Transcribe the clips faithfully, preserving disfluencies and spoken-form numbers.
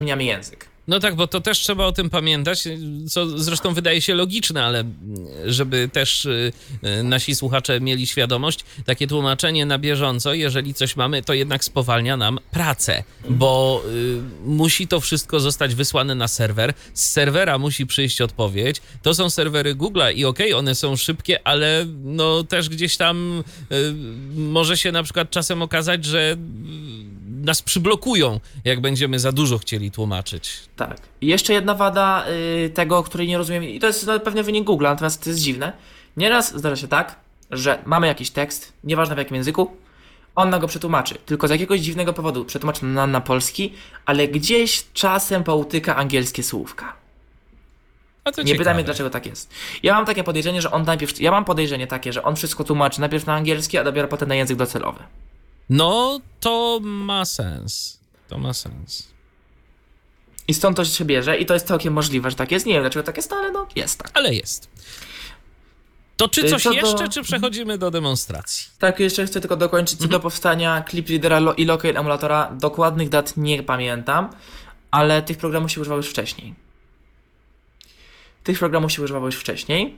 zmieniamy język. No tak, bo to też trzeba o tym pamiętać, co zresztą wydaje się logiczne, ale żeby też nasi słuchacze mieli świadomość, takie tłumaczenie na bieżąco, jeżeli coś mamy, to jednak spowalnia nam pracę, bo y, musi to wszystko zostać wysłane na serwer, z serwera musi przyjść odpowiedź, to są serwery Google'a i okej, okay, one są szybkie, ale no też gdzieś tam y, może się na przykład czasem okazać, że y, nas przyblokują, jak będziemy za dużo chcieli tłumaczyć. Tak. I jeszcze jedna wada y, tego, której nie rozumiem, i to jest no, pewnie wynik Google, natomiast to jest dziwne. Nieraz zdarza się tak, że mamy jakiś tekst, nieważne w jakim języku, on nam go przetłumaczy, tylko z jakiegoś dziwnego powodu przetłumaczy nam na polski, ale gdzieś czasem połtyka angielskie słówka. A to nie ciekawe. pytaj mnie, dlaczego tak jest. Ja mam takie podejrzenie, że on najpierw, ja mam podejrzenie takie, że on wszystko tłumaczy najpierw na angielski, a dopiero potem na język docelowy. No, to ma sens. To ma sens. I stąd to się bierze i to jest całkiem możliwe, że tak jest. Nie wiem, dlaczego tak jest, ale no jest tak. Ale jest. To czy coś Co jeszcze, do... czy przechodzimy do demonstracji? Tak, jeszcze chcę tylko dokończyć. Co mhm. do powstania Clip Readera lo- i Locale Emulatora, dokładnych dat nie pamiętam, ale tych programów się używało już wcześniej. Tych programów się używało już wcześniej.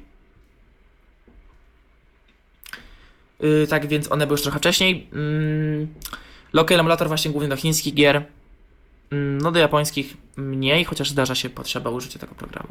Yy, tak więc one były już trochę wcześniej. Yy, Locale Emulator właśnie głównie do chińskich gier. Yy, no do japońskich mniej, chociaż zdarza się potrzeba użycia tego programu.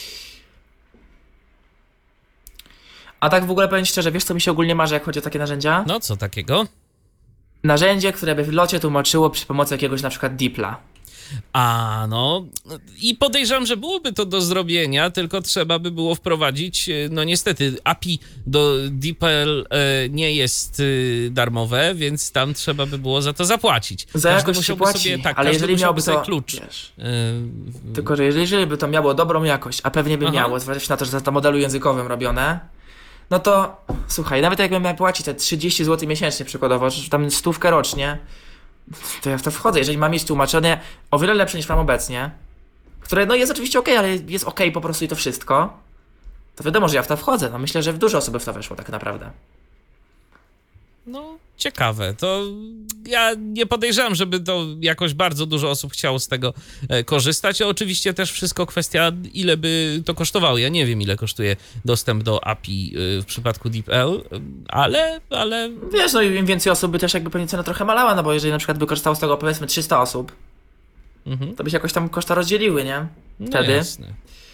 A tak w ogóle powiem szczerze, wiesz co mi się ogólnie marzy, jak chodzi o takie narzędzia? No, co takiego? Narzędzie, które by w locie tłumaczyło przy pomocy jakiegoś na przykład Deepla. A, no i podejrzewam, że byłoby to do zrobienia, tylko trzeba by było wprowadzić, no niestety A P I do DeepL e, nie jest e, darmowe, więc tam trzeba by było za to zapłacić. Za Każdy jakoś się musiałby płaci, sobie, tak, ale każdy jeżeli miałby sobie to, klucz. wiesz, E, tylko, że jeżeli, jeżeli by to miało dobrą jakość, a pewnie by Aha. miało, zwłaszcza na to, że za to modelu językowym robione, no to słuchaj, nawet jakbym miał płacić te trzydzieści złotych miesięcznie przykładowo, że tam stówkę rocznie, to ja w to wchodzę. Jeżeli mam mieć tłumaczenie o wiele lepsze niż mam obecnie, które no jest oczywiście okej, ale jest okej po prostu i to wszystko, to wiadomo, że ja w to wchodzę. No myślę, że w dużo osób w to weszło tak naprawdę. No, ciekawe. To ja nie podejrzewam, żeby to jakoś bardzo dużo osób chciało z tego e, korzystać. A oczywiście też wszystko kwestia, ile by to kosztowało. Ja nie wiem, ile kosztuje dostęp do A P I e, w przypadku DeepL, ale, ale... Wiesz, no i im więcej osób by też jakby pewnie cena trochę malała, no bo jeżeli na przykład by korzystało z tego powiedzmy trzysta osób, Mhm. to by się jakoś tam koszta rozdzieliły, nie? Wtedy. No jasne.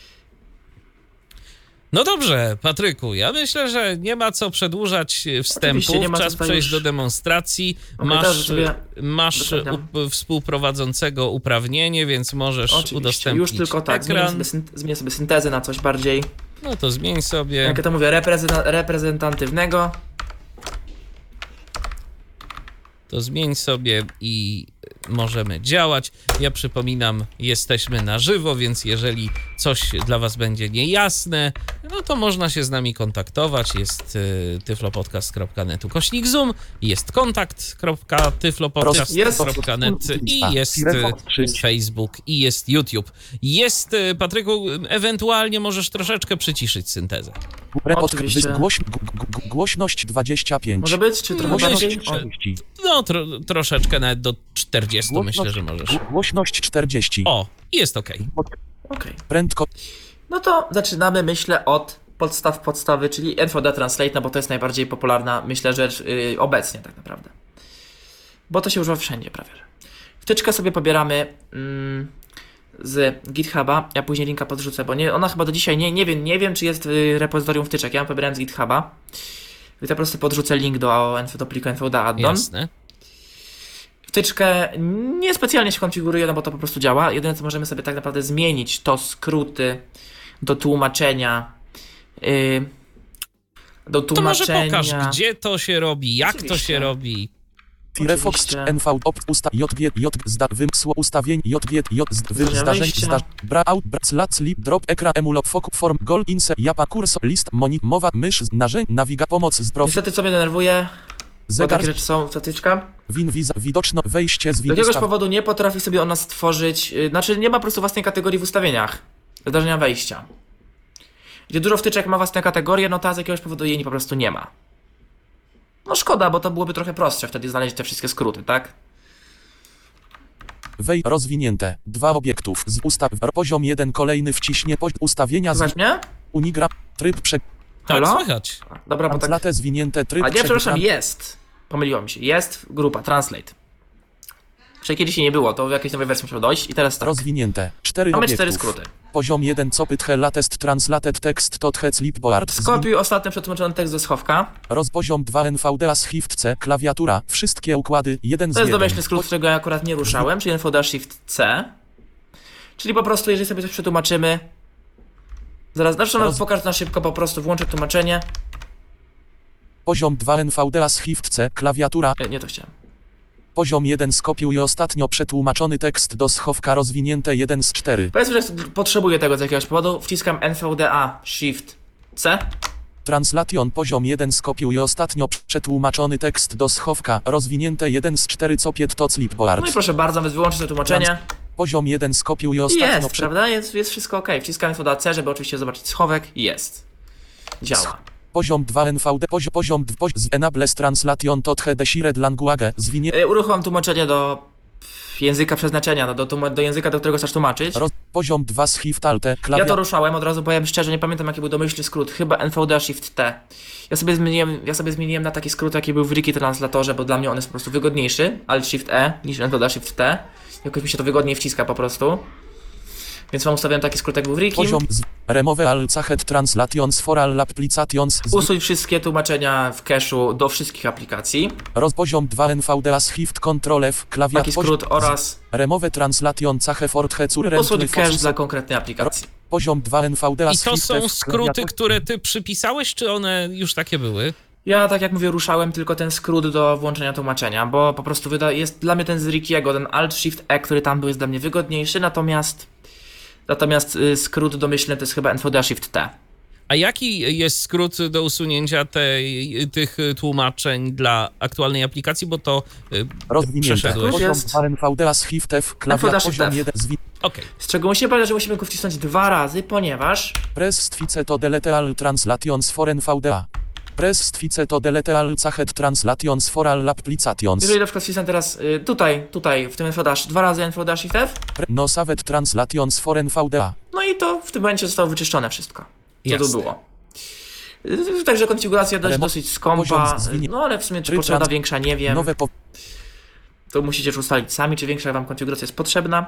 No dobrze, Patryku, ja myślę, że nie ma co przedłużać wstępów, nie ma co czas tutaj przejść już- do demonstracji. Okej, Masz, teraz sobie masz wypełniam. u, współprowadzącego uprawnienie, więc możesz Oczywiście, udostępnić już tylko tak, zmienię ekran. sobie, syn- zmienię sobie syntezę na coś bardziej, No to zmień sobie. jak ja to mówię, reprezenta- reprezentatywnego. To zmień sobie i możemy działać. Ja przypominam, jesteśmy na żywo, więc jeżeli coś dla was będzie niejasne, no to można się z nami kontaktować. Jest y, tyflopodcast kropka net ukośnik zoom, jest kontakt kropka tyflopodcast kropka net i jest y, Facebook i jest YouTube. Jest, y, Patryku, ewentualnie możesz troszeczkę przyciszyć syntezę. Oczywiście. Głoś, g- g- głośność dwadzieścia pięć. Może być, czy trochę Może bardziej? być. O, czterdzieści. No, tro, troszeczkę nawet do czterdziestu myślę, że możesz. g- Głośność czterdzieści. O, jest okej. okej. Prędko. No to zaczynamy, myślę, od podstaw podstawy, czyli N V D A Translate, no bo to jest najbardziej popularna, myślę, rzecz yy, obecnie tak naprawdę. Bo to się używa wszędzie prawie. Wtyczkę sobie pobieramy mm, z GitHuba, ja później linka podrzucę, bo nie, ona chyba do dzisiaj, nie, nie wiem, nie wiem czy jest w repozytorium wtyczek, ja ją pobierałem z GitHuba. I to po prostu podrzucę link do, do pliku N V D A addon. Jasne. Wtyczkę niespecjalnie się konfiguruje, no bo to po prostu działa. Jedyne co możemy sobie tak naprawdę zmienić to skróty do tłumaczenia. Yy, do To może tłumaczenia. pokaż, gdzie to się robi, jak to Oczywiście. się robi. Firefox Oczywiście. N V op usta jg j zda wymsło ustawień jg j zd wy Zdarzenia zdarzeń wejścia. zda bra out bra slat slip drop ekran emulo fok form gol inse japa kurs list moni mowa mysz narzędzi nawiga pomoc z prof Niestety co mnie denerwuje, bo zegar takie rzeczy są, wtyczka. win wiza widoczno wejście z Z win jakiegoś ustaw powodu nie potrafi sobie ona stworzyć, yy, znaczy nie ma po prostu własnej kategorii w ustawieniach zdarzenia wejścia. Gdzie dużo wtyczek ma własne kategorie, no ta z jakiegoś powodu jej po prostu nie ma. No szkoda, bo to byłoby trochę prostsze wtedy znaleźć te wszystkie skróty, tak? Wej rozwinięte. Dwa obiektów z ustaw. Poziom jeden kolejny wciśnie poz ustawienia z Słychać mnie? Unigram. Tryb prze... Tak, Halo? słychać. Dobra, bo tak... Translate zwinięte tryb A nie, przepraszam, przegram- jest. Pomyliło mi się. Jest grupa, Translate. Jeszcze kiedyś jej nie było, to w jakiejś nowej wersji musiało dojść i teraz tak. Rozwinięte. Cztery Mamy obiektów. cztery skróty. Poziom jeden copyt he latest translated text tot he clipboard. Skopiuj ostatnio przetłumaczony tekst do schowka. Rozpoziom dwa N V D A Shift C. Klawiatura. Wszystkie układy. jeden z To jest jeden. domyślny skrót, którego ja akurat nie ruszałem, czyli N V D A Shift C. Czyli po prostu, jeżeli sobie coś przetłumaczymy... Zaraz, zresztą Roz- pokaż na szybko, po prostu włączę tłumaczenie. Poziom dwa N V D A Shift C. Klawiatura. Nie, nie to chciałem. Poziom jeden skopiuj ostatnio przetłumaczony tekst do schowka rozwinięte jeden z cztery. Powiedzmy, że potrzebuję tego z jakiegoś powodu. Wciskam N V D A Shift C. Translation poziom jeden skopiuj ostatnio przetłumaczony tekst do schowka rozwinięte jeden z cztery copiet to clipboard. No i proszę bardzo, więc wyłączę to tłumaczenie. Poziom jeden skopiuj I ostatnio jest, prze- prawda? Jest, jest wszystko ok. Wciskam N V D A C, żeby oczywiście zobaczyć schowek. Jest. Działa. Poziom dwa N V D poziom poziom dwa z enables translation tot he desired language zwinie Yy, uruchom tłumaczenie do języka przeznaczenia, no, do, tłum- do języka, do którego chcesz tłumaczyć. roz, poziom dwa Shift Alt Ja klawia to ruszałem, od razu powiem szczerze, nie pamiętam jaki był domyślny skrót, chyba N V D A Shift T. Ja sobie zmieniłem, ja sobie zmieniłem na taki skrót, jaki był w Wiki Translatorze, bo dla mnie on jest po prostu wygodniejszy, Alt Shift E niż N V D A Shift T. Jakoś mi się to wygodniej wciska po prostu. Więc wam ustawiam taki skrót, jak był w Wiki. poziom z remove all cachet translations for all applications z Usuń wszystkie tłumaczenia w cache'u do wszystkich aplikacji. roz poziom dwa N V D A Shift Control F klawia Taki skrót oraz remove translation cache for he zur usuń rentny cache focus- dla konkretnej aplikacji. poziom dwa N V D A I to Shift są F skróty, klawiatura- które ty przypisałeś, czy one już takie były? Ja, tak jak mówię, ruszałem tylko ten skrót do włączenia tłumaczenia, bo po prostu wyda- jest dla mnie ten z Rikiego, ten Alt Shift E, który tam był, jest dla mnie wygodniejszy, natomiast natomiast y, skrót domyślny to jest chyba N V D A Shift T. A jaki jest skrót do usunięcia tej, tych tłumaczeń dla aktualnej aplikacji, bo to y, rozwinięte przeszedłeś. poziom Jest. dwa N V D A Shift F N V D A klawia Shift poziom F. jeden zwi Okej. Z czego musimy pamiętać, że musimy go wcisnąć dwa razy, ponieważ press stwice to delete all translations for N V D A press stwice to delete all cachet translations for all applications jeżeli na przykład wcisnę teraz y, tutaj, tutaj, w tym N V D A, dwa razy N V D A Shift F, Pre- no saved translations for N V D A no i to w tym momencie zostało wyczyszczone wszystko, co Jasne. tu było. Y, Także konfiguracja dość, Remo- dosyć skąpa, poziom zwinie- no ale w sumie czy Tryb potrzebna trans- większa, nie wiem. nowe po To musicie już ustalić sami, czy większa wam konfiguracja jest potrzebna.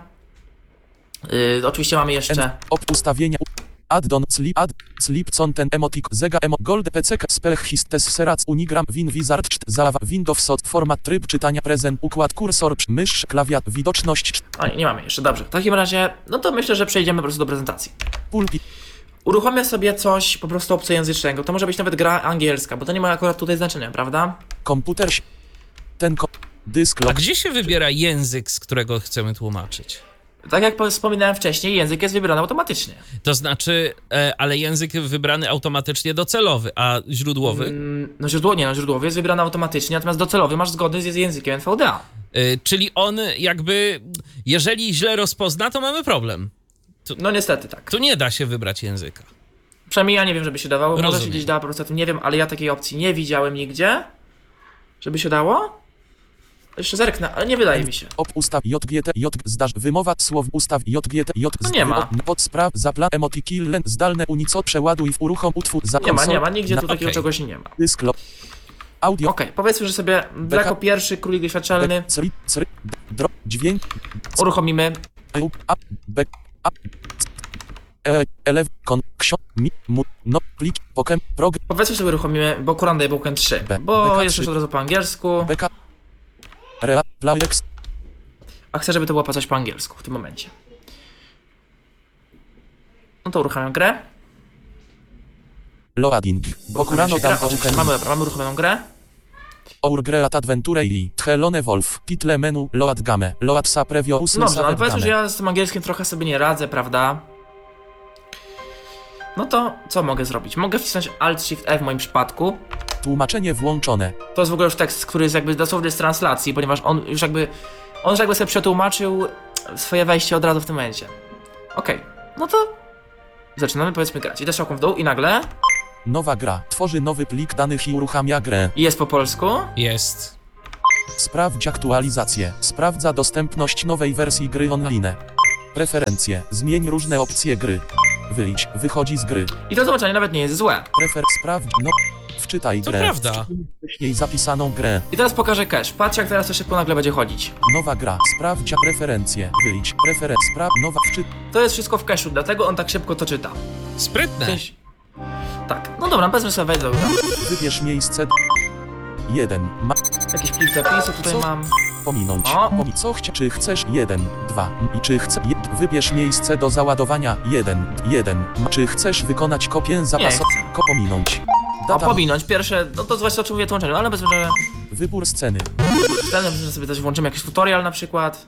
Yy, oczywiście mamy jeszcze... op ustawienia addon sleep add sleep content emotic zega emo gold pck spell histes serac unigram win wizard czt zalawa windows format tryb czytania prezent układ kursor psz- mysz klawiat widoczność czt O, nie, nie mamy jeszcze, dobrze. W takim razie, no to myślę, że przejdziemy po prostu do prezentacji. pulpit Uruchomię sobie coś po prostu obcojęzycznego. To może być nawet gra angielska, bo to nie ma akurat tutaj znaczenia, prawda? komputer si- ten ko dysk A lock gdzie się wybiera język, z którego chcemy tłumaczyć? Tak jak po- wspominałem wcześniej, język jest wybierany automatycznie. To znaczy, e, ale język wybrany automatycznie docelowy, a źródłowy? Mm, No źródło, nie, no źródłowy jest wybierany automatycznie, natomiast docelowy masz zgodny z językiem N V D A. E, czyli on jakby, jeżeli źle rozpozna, to mamy problem. No niestety tak. Tu nie da się wybrać języka. Przynajmniej ja nie wiem, żeby się dawało. Może się Rozumiem. gdzieś dało, po prostu nie wiem, ale ja takiej opcji nie widziałem nigdzie. Żeby się dało? Jeszcze zerknę, ale nie wydaje mi się. op ustaw jgt j zdarz wymowa słów ustaw jgt j No nie ma. pod spraw zaplan emotikil len zdalne unicot przeładuj w uruchom utwór za Nie ma, konsol- nie ma, nigdzie na tu takiego okej. czegoś nie ma. dysk lock audio Okej, powiedzmy, że sobie Beka- jako pierwszy królik doświadczalny cri, cri, drop dźwięk uruchomimy. u up back up e elev kon ksio mi mu no plik pokem prog Powiedzmy sobie uruchomimy Bokuranda i Boken trzy, Be- bo Beka jest trzy. już od razu po angielsku, beka rea playex a chcę, żeby to było coś po angielsku w tym momencie. No to uruchamiam grę. loading bokurano Gra- tam o, Mamy, dobra, mamy uruchomioną grę. Our Great Adventure i Thelone Wolf title menu load game load sa previo ósmy Dobrze, no ale savet powiedzmy, że game. ja z tym angielskim trochę sobie nie radzę, prawda? No to co mogę zrobić? Mogę wcisnąć Alt Shift E w moim przypadku. Tłumaczenie włączone. To jest w ogóle już tekst, który jest jakby dosłownie z translacji, ponieważ on już jakby on już jakby sobie przetłumaczył swoje wejście od razu w tym momencie. Okej, no to zaczynamy powiedzmy grać. Idę strzałką w dół i nagle Nowa gra. Tworzy nowy plik danych i uruchamia grę. jest po polsku. Jest. Sprawdź aktualizację. Sprawdza dostępność nowej wersji gry online. Preferencje. Zmień różne opcje gry. Wyjdź. Wychodzi z gry. I to zobaczenie nawet nie jest złe. Prefer. Sprawdź. No. Wczytaj To grę. prawda. Wczytaj wcześniej zapisaną grę. I teraz pokażę cache. Patrz jak teraz to szybko nagle będzie chodzić. Nowa gra. Sprawdź preferencje. Wyjdź. Prefer. Spraw. Nowa. Wczy... To jest wszystko w cache'u, dlatego on tak szybko to czyta. Sprytne. Część... Tak, no dobra, powiedzmy sobie wejdę. Wybierz miejsce. jeden. Ma... Jakiś plik zapisu tutaj Co? mam. Pominąć. O. Pomi co chcia, czy chcesz? jeden, dwa. I czy chcesz? Wybierz miejsce do załadowania. jeden, jeden. Czy chcesz wykonać kopię zapasową? chcę. Ko pominąć. O, Data. pominąć pierwsze, no to właśnie o czym mówię tłumaczeniu, ale bez że Wybór sceny. wtedy że sobie też włączymy jakiś tutorial na przykład.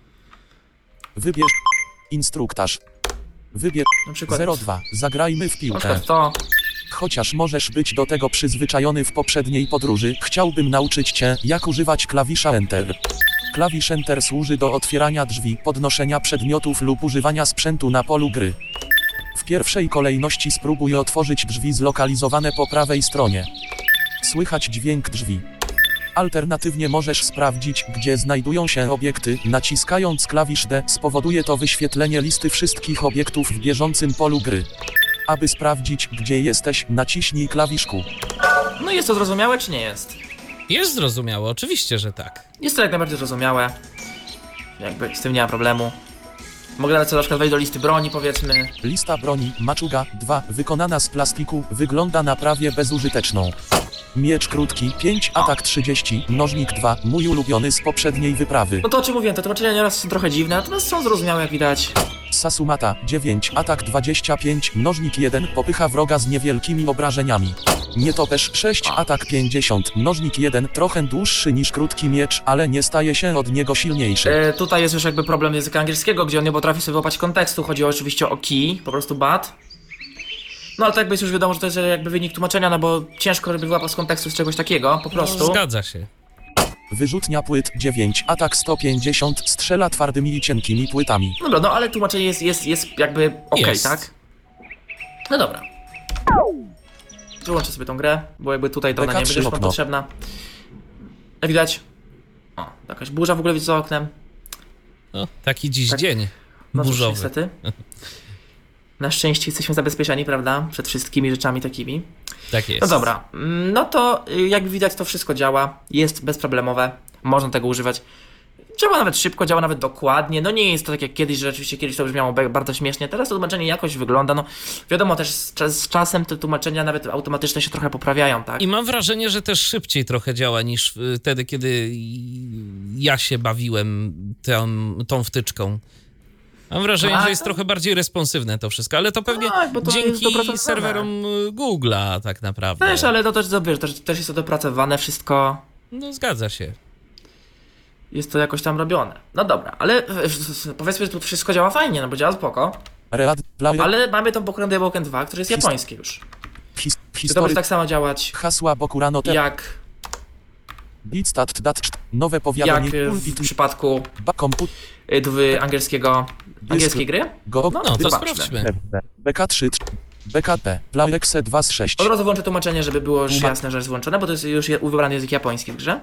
Wybierz instruktaż. Wybierz Na przykład, zero dwa. Zagrajmy w na piłkę. przykład to. Chociaż możesz być do tego przyzwyczajony w poprzedniej podróży, chciałbym nauczyć cię, jak używać klawisza Enter. Klawisz Enter służy do otwierania drzwi, podnoszenia przedmiotów lub używania sprzętu na polu gry. W pierwszej kolejności spróbuj otworzyć drzwi zlokalizowane po prawej stronie. Słychać dźwięk drzwi. Alternatywnie możesz sprawdzić, gdzie znajdują się obiekty, naciskając klawisz D. Spowoduje to wyświetlenie listy wszystkich obiektów w bieżącym polu gry. Aby sprawdzić, gdzie jesteś, naciśnij klawisz Q. No jest to zrozumiałe czy nie jest? Jest zrozumiałe, oczywiście, że tak. Jest to jak najbardziej zrozumiałe. Jakby z tym nie ma problemu. Mogę nawet sobie na przykład wejść do listy broni, powiedzmy. Lista broni, maczuga, dwa, wykonana z plastiku, wygląda na prawie bezużyteczną. Miecz krótki, pięć, atak trzydzieści, nożnik dwa, mój ulubiony z poprzedniej wyprawy. No to o czym mówiłem, te tłumaczenia nieraz są trochę dziwne, natomiast są zrozumiałe jak widać. Sasumata, dziewięć, atak dwadzieścia pięć, nożnik jeden, popycha wroga z niewielkimi obrażeniami. Nietoperz sześć, atak pięćdziesiąt, nożnik jeden, trochę dłuższy niż krótki miecz, ale nie staje się od niego silniejszy. E, tutaj jest już jakby problem języka angielskiego, gdzie on nie potrafi sobie łapać kontekstu. Chodzi oczywiście o key, po prostu bad. No ale tak jakby jest już wiadomo, że to jest jakby wynik tłumaczenia, no bo ciężko żeby wyłapać z kontekstu z czegoś takiego, po prostu. No, zgadza się. Wyrzutnia płyt, dziewięć, atak sto pięćdziesiąt, strzela twardymi i cienkimi płytami. Dobra, no ale tłumaczenie jest, jest, jest jakby okej, Jest. tak? No dobra. Wyłączę sobie tą grę, bo jakby tutaj to ona nie B K trzy będzie już nam okno. potrzebna. Jak widać. O, jakaś burza w ogóle widzę za oknem. No, taki dziś Tak. dzień No cóż, burzowy. niestety. Na szczęście jesteśmy zabezpieczeni, prawda? Przed wszystkimi rzeczami takimi. Tak jest. No dobra, mm, no to y, jak widać to wszystko działa, jest bezproblemowe, można tego używać. Działa nawet szybko, działa nawet dokładnie, no nie jest to tak jak kiedyś, że rzeczywiście kiedyś to brzmiało be- bardzo śmiesznie, teraz to tłumaczenie jakoś wygląda, no wiadomo też z, czas- z czasem te tłumaczenia nawet automatyczne się trochę poprawiają, tak? I mam wrażenie, że też szybciej trochę działa niż y, wtedy, kiedy ja się bawiłem tą, tą wtyczką. Mam wrażenie, Tak, że jest tak. trochę bardziej responsywne to wszystko, ale to pewnie Tak, bo to jest dzięki dopracowane. serwerom y, Google'a tak naprawdę. Też, ale to też, to, wiesz, też, też jest to dopracowane wszystko, No zgadza się. jest to jakoś tam robione. No dobra, ale e, e, powiedzmy, że tu wszystko działa fajnie, no bo działa spoko, Read, player, ale mamy tą pokrętę Woken dwa, który jest His- japoński już. his, Czy to będzie history, tak samo działać hasła Bokurano te, jak, bitstat, dat, czt, nowe jak powiadomienie, e, pulpit, w przypadku ba, komput, y, w angielskiego, angielskiej gry? go, No, no to Zobaczmy. sprawdźmy. B K trzy, B K P, Playexe dwa z sześć. Od razu włączę tłumaczenie, żeby było już Tłuma- jasne, że jest włączone, bo to jest już je- wybrany język japoński w grze.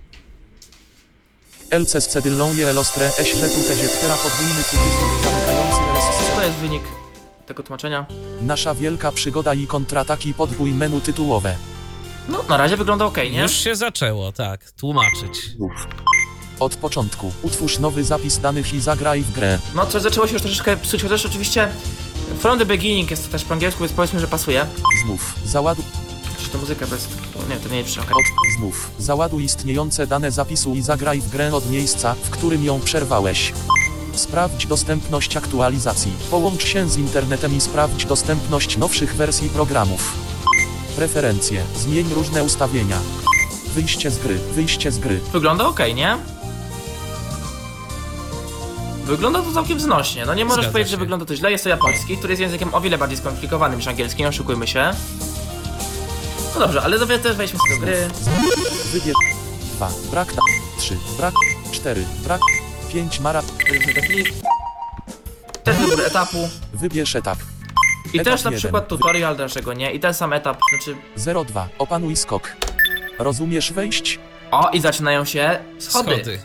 L C z cedylą je elostre, eśle tu tezieptera podwójny cudzysłów zamykający To ls. jest wynik tego tłumaczenia. Nasza wielka przygoda i kontrataki podwój menu tytułowe. No, na razie wygląda ok, nie? Już się zaczęło, tak, tłumaczyć. Od początku, utwórz nowy zapis danych i zagraj w grę. No, coś zaczęło się już troszeczkę psuć, chociaż oczywiście from the beginning jest to też po angielsku, więc powiedzmy, że pasuje. Znów, załaduj, Czy to muzyka bez... Nie, to nie jest okej. od, znów, załaduj istniejące dane zapisu i zagraj w grę od miejsca, w którym ją przerwałeś. Sprawdź dostępność aktualizacji. Połącz się z internetem i sprawdź dostępność nowszych wersji programów. Preferencje. Zmień różne ustawienia. Wyjście z gry. Wyjście z gry. Wygląda ok, nie? Wygląda to całkiem znośnie. No nie możesz Zgadza powiedzieć, się. że wygląda to źle. Jest to japoński, który jest językiem o wiele bardziej skomplikowanym niż angielski, nie oszukujmy się. No dobrze, ale dowie też wejdźmy sobie do gry. Wybierz. dwa. Brak. trzy. Brak. cztery. Brak. pięć. Mara. Weźmy taki. Też wybór etapu. Wybierz etap. I Etap też na jeden. przykład tutorial, dlaczego nie? I ten sam etap, znaczy... zero dwa. Opanuj skok. Rozumiesz wejść? O, i zaczynają się schody. Schody.